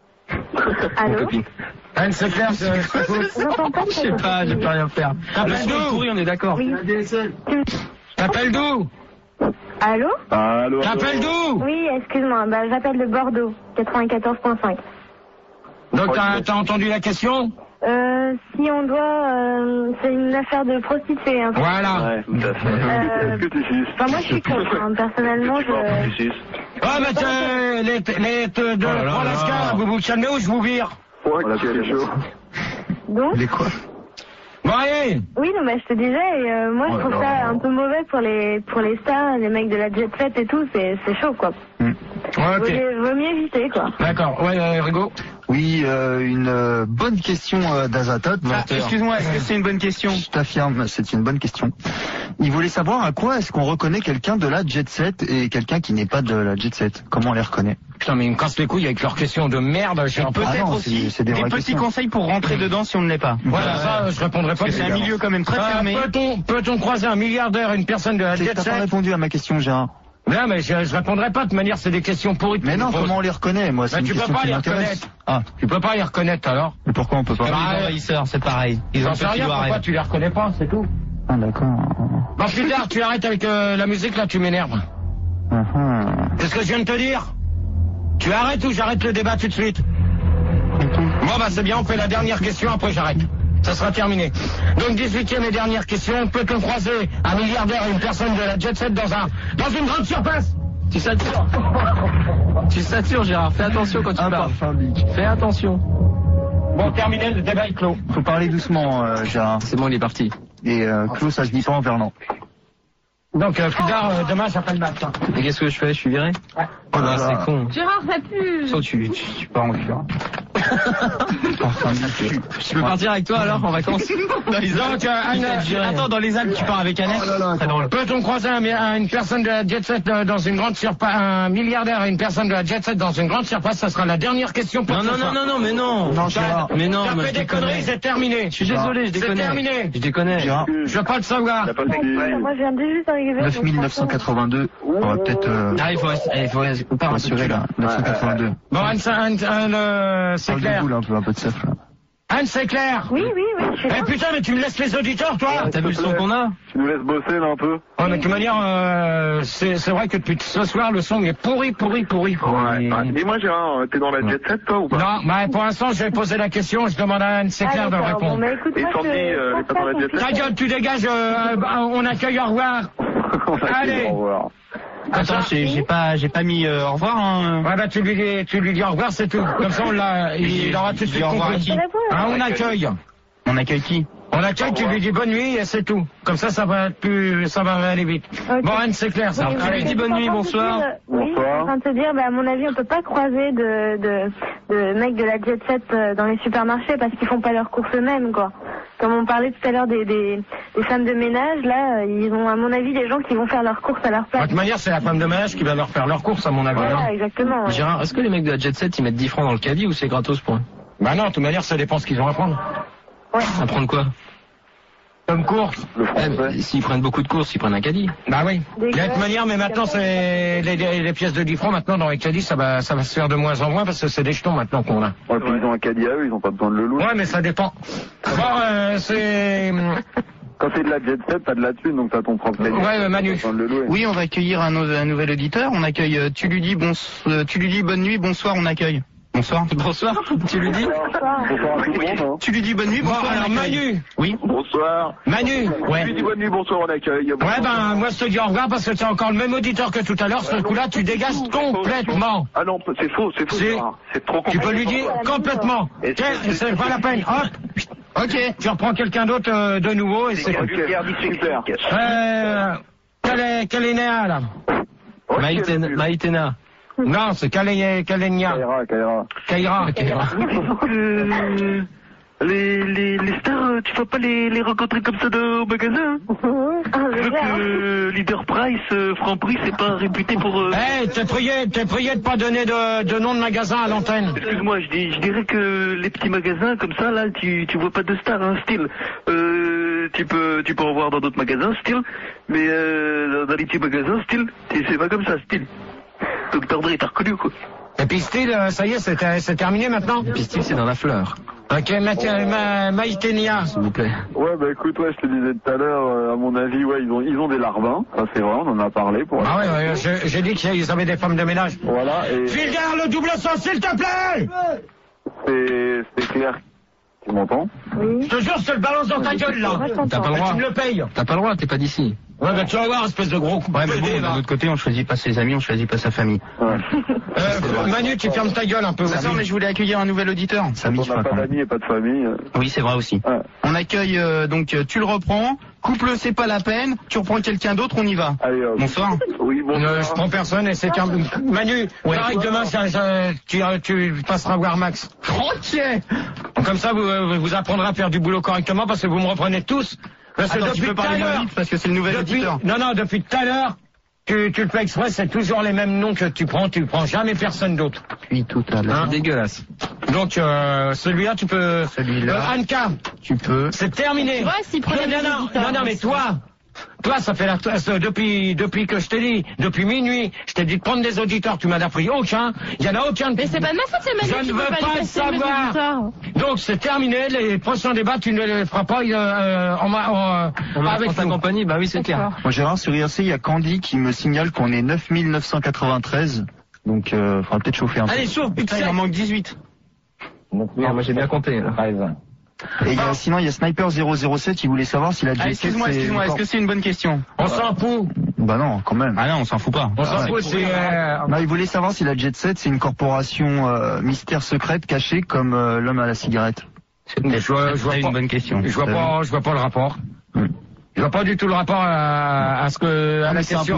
Allô? Anne, c'est clair, c'est... J'entends pas, Je sais pas, je peux rien faire. Le T'appelles son est d'où? pourri, on est d'accord. Oui. T'appelles d'où? Allô? Allô, T'appelles d'où? Oui, excuse-moi, bah, j'appelle de Bordeaux, quatre-vingt-quatorze point cinq. Donc, t'as t'as entendu la question? Euh, si on doit, euh, c'est une affaire de prostituée, hein. Voilà. Ouais, tout à fait. Euh, Est-ce que tu suces? Enfin, moi, je suis contre, hein. Personnellement, je... Tu suces? Ah, mais t'es- les, les, te- de Oh là là. Alaska, vous vous calmez ou je vous vire? Ouais, quel chaud. Donc? Les quoi? Bon, allez. Oui, non, mais je te disais, et, euh, moi, je Oh là trouve là. ça un peu mauvais pour les, pour les stars, les mecs de la jet set et tout, c'est, c'est chaud, quoi. Ouais, Vaut, ok. mieux, vaut mieux éviter, quoi. D'accord. Ouais, euh, Rigo. Oui, euh, une euh, bonne question euh, d'Azatot. Ah, excuse-moi, est-ce que c'est une bonne question? Je t'affirme, c'est une bonne question. Il voulait savoir à quoi est-ce qu'on reconnaît quelqu'un de la jet set et quelqu'un qui n'est pas de la jet set. Comment on les reconnaît? putain, mais ils me cassent les couilles avec leurs questions de merde. Et peut-être aussi c'est des des vraies petits questions. conseils pour rentrer dedans si on ne l'est pas. Voilà, ça, je répondrai pas. Parce que c'est un milieu quand même très Euh, fermé. Peut-on, peut-on croiser un milliardaire, une personne de la C'est- jet T'as pas set? répondu à ma question, Gérard. Non, mais je, je répondrai pas. De toute manière, c'est des questions pourries. Mais non, comment on les reconnaît, moi, c'est Bah, une tu peux question pas qui les m'intéresse. reconnaître. Ah, Tu peux pas les reconnaître alors. mais pourquoi on peut pas? Comme les envahisseurs, c'est pareil. Ils ont J'en un sais petit rien, doigt pourquoi raide. tu les reconnais pas, c'est tout. Ah, d'accord. Bon, plus tard, tu arrêtes avec euh, la musique, là, tu m'énerves. Ah, ah. C'est ce que je viens de te dire. Tu arrêtes ou j'arrête le débat tout de suite? Bon, bah, c'est bien, on fait la dernière question, après j'arrête. Ça sera terminé. Donc, dix-huitième et dernière question. Peut-on croiser un milliardaire et une personne de la jet set dans un, dans une grande surface? Tu satures. Tu satures, Gérard. Fais attention quand tu Un parles. parfum bic. Fais attention. Bon, terminé, le débat est clos. Faut parler doucement, euh, Gérard. C'est bon, il est parti. Et euh, clos, ça se dit pas en verlan. Donc, euh, plus tard, euh, demain, j'appelle Max. hein. Et qu'est-ce que je fais? Je suis viré? Ouais. Oh là, c'est con. Gérard, ça pue. So, tu, tu, tu pars en cure. Parfum bic. Je peux partir avec toi alors en vacances? Dans les Alpes. Donc, euh, Anne, Attends, dans les Alpes, tu pars avec Annette. Très drôle. Peut-on croiser un, un- une personne de la jet set euh, dans une grande surface, un milliardaire et une personne de la jet set dans une grande surface? Ça sera la dernière question pour Non, ce non, soir. non, non, non, mais non. Non, Gérard. Mais non, T'as moi, fait je des déconne. conneries, c'est terminé. Je suis désolé, je C'est déconne. terminé. Je déconne. Gérard. Je veux pas le savoir. T'as pas fait exprès. Moi, je viens de juste arriver. neuf mille neuf cent quatre-vingt-deux. On va peut-être euh, Ah, il faut, il faut, on part un peu rassurer, là. neuf cent quatre-vingt-deux. Bon, Anne, ça- Anne, Anne, euh, c'est Parle de clair. boule, un peu, un peu de seuf, là. Anne, c'est clair. Oui, oui, oui, je suis Eh là. putain, mais tu me laisses les auditeurs, toi? T'as vu le son qu'on a? Tu nous laisses bosser là un peu. Oh, mais de toute manière, euh, c'est c'est vrai que depuis ce soir, le son est pourri, pourri, pourri. Ouais. Ah, dis-moi, Gérard, t'es dans la jet set toi ou pas? Non, bah, pour l'instant, je vais poser la question, je demande à Anne, c'est Ah, clair de d'accord. Bon, répondre. bah, écoute, Et moi, Sandy, je- euh, je elle est pas dans la pense jet pas set? Ta gueule, tu dégages, euh, bah, on accueille, au revoir. Allez. Au revoir. Attends, j'ai j'ai pas, j'ai pas mis euh, au revoir. Hein. Ouais, bah, tu lui dis, tu lui dis au revoir, c'est tout. Comme ça, on l'a, il, il aura tout de Je dis suite au revoir à compris. qui? Hein, on accueille. On accueille qui? On accueille, tu lui dis bonne nuit et c'est tout. Comme ça, ça va être plus, ça va aller vite. Ok. Bon, Anne, c'est clair, ça. Oui, Allez. oui, dis bonne je suis nuit, en train de bonsoir. te dire, euh, Oui, je suis en train de te dire, bah, à mon avis, on peut pas croiser de, de, de mecs de la jet set euh, dans les supermarchés parce qu'ils font pas leurs courses eux-mêmes, quoi. Comme on parlait tout à l'heure des, des, des femmes de ménage, là, euh, ils ont, à mon avis, des gens qui vont faire leurs courses à leur De place. toute manière, c'est la femme de ménage qui va leur faire leur course, à mon avis. hein. Voilà, exactement. ouais. Gérard, est-ce que les mecs de la jet set ils mettent dix francs dans le caddie ou c'est gratos pour eux? Bah non, de toute manière, ça dépend ce qu'ils ont à prendre. À prendre quoi? Comme course. Le Eh, français. S'ils prennent beaucoup de courses, ils prennent un caddie. Bah oui. Des De toute gars, manière, mais maintenant, c'est les, les, les pièces de dix francs, maintenant, dans les caddies, ça va, ça va se faire de moins en moins parce que c'est des jetons maintenant qu'on a. Ouais, puis ils ont un caddie à eux, ils ont pas besoin de le louer. Ouais, mais ça dépend. Bon, euh, c'est... Quand t'es de la jet set, t'as de la thune, donc t'as ton propre caddie. Ouais, Manu. T'as besoin de le louer. Oui, on va accueillir un, nou- un nouvel auditeur. On accueille. euh, tu lui dis bon, euh, tu lui dis bonne nuit, bonsoir. On accueille. Bonsoir. Bonsoir, tu lui dis? Bonsoir à tout le monde. Hein. Tu lui dis bonne nuit, Bon, bonsoir. alors, on accueille. Manu. Oui. Bonsoir. Manu. Je lui dis bonne nuit, bonsoir, on accueille. Ouais, ben, moi, je te dis au revoir parce que tu es encore le même auditeur que tout à l'heure. Ce coup-là, tu dégages complètement. Ah non, c'est faux, c'est faux. C'est- Gérard. C'est trop Tu compliqué. peux lui dire complètement. Et Tiens, c'est- c'est pas la peine. Hop. Ok. Tu reprends quelqu'un d'autre euh, de nouveau et c'est Ok, tout. super. Euh, Calé- Calénéa, là. Maïtena. Maïtena. Non, c'est Calé- Calénia. Kaira, Kaira. Kaira. Euh, les, les, les stars, euh, tu vas pas les, les rencontrer comme ça de- au magasin hein? Ah, je Vu vais, hein. que Leader Price, euh, Franprix, c'est pas réputé pour... euh, Eh, t'es prié, t'es prié de pas donner de, de nom de magasin à l'antenne. Excuse-moi, je, dis, je dirais que les petits magasins comme ça, là, tu, tu vois pas de stars, hein, style. Euh, tu peux, tu peux en voir dans d'autres magasins, style. Mais euh, dans les petits magasins, style, c'est c'est pas comme ça, style. Donc Tordré, t'as reconnu, quoi. Et puis style, euh, ça y est, c'est ter- c'est terminé maintenant. Pistil, c'est dans la fleur. Ok, Maïtenia, Ma- Maïtenia. S'il vous plaît. Ouais, bah écoute, ouais, je te disais tout à l'heure, euh, à mon avis, ouais, ils ont, ils ont des larbins. Ça, c'est vrai, on en a parlé pour Ah ouais, ouais, je- j'ai dit qu'ils avaient des femmes de ménage. Voilà, et Fulgare, le double sens, s'il te plaît. c'est, c'est clair. Tu m'entends? Oui. Je te jure, je te le balance dans ta gueule, là. Moi, je t'entends. T'as pas le Mais droit. tu me le payes. T'as pas le droit, t'es pas d'ici. Ouais, bah tu vas voir, espèce de gros coup. Ouais, mais bon, d'un autre côté, on choisit pas ses amis, on choisit pas sa famille. Ouais. Euh, Manu, tu fermes ta gueule un peu. Attends, mais je voulais accueillir un nouvel auditeur. Samy, On je n'a crois, pas quand même. d'amis et pas de famille. euh. Oui, c'est vrai aussi. Ouais. On accueille euh, donc euh, tu le reprends, coupe-le, c'est pas la peine, tu reprends quelqu'un d'autre, on y va. Allez, hop. Bonsoir. Oui, bon. Euh, je prends personne et c'est terminé. Manu, pareil que demain, ça- ça- tu, tu passeras voir Max. Ok. Comme ça, vous, euh, vous apprendrez à faire du boulot correctement parce que vous me reprenez tous. Parce que Attends, tu depuis peux tout à parler moins l'heure, vite parce que c'est le nouvel depuis- auditeur. non, non, depuis tout à l'heure, Tu, tu le fais exprès, c'est toujours les mêmes noms que tu prends, tu prends jamais personne d'autre. Puis tout à l'heure. Hein? Dégueulasse. Donc euh, celui-là, tu peux. Celui-là. Euh, Anka, Tu peux. c'est terminé. Tu vois, s'il prenait non, des non, auditeurs, non, non, mais aussi. toi, toi, ça fait la euh, depuis depuis que je t'ai dit, depuis minuit, je t'ai dit de prendre des auditeurs, tu m'en as pris aucun. Il y en a aucun. Mais c'est pas de ma faute, c'est Je Manu qui ne veut veux pas pas lui le passer mes savoir. auditeurs. Donc c'est terminé. Les prochains débats, tu ne les feras pas euh, en, en, On va avec avec ta nous. compagnie, bah oui, c'est clair. Moi, Gérard, sur I R C, il y a Candy qui me signale qu'on est neuf mille neuf cent quatre-vingt-treize. Donc, euh, faudra peut-être chauffer un peu. Allez, chauffe, Putain, il en manque dix-huit. Oui, moi j'ai bien compté. Là. Et il y a- sinon, il y a Sniper zéro zéro sept, il voulait savoir si la Ah, Jet sept, excuse-moi, c'est excuse-moi, est-ce encore- que c'est une bonne question? On s'en fout. Bah non, quand même. Ah non, on s'en fout pas. On s'en Ah, fout. C'est euh, Non, il voulait savoir si la Jet sept, c'est une corporation euh, mystère secrète cachée comme euh, l'homme à la cigarette. je vois, je vois C'est pas. une bonne question. Je vois pas, je vois pas le rapport. Je vois pas du tout le rapport à, à ce que à la mais c'est un question.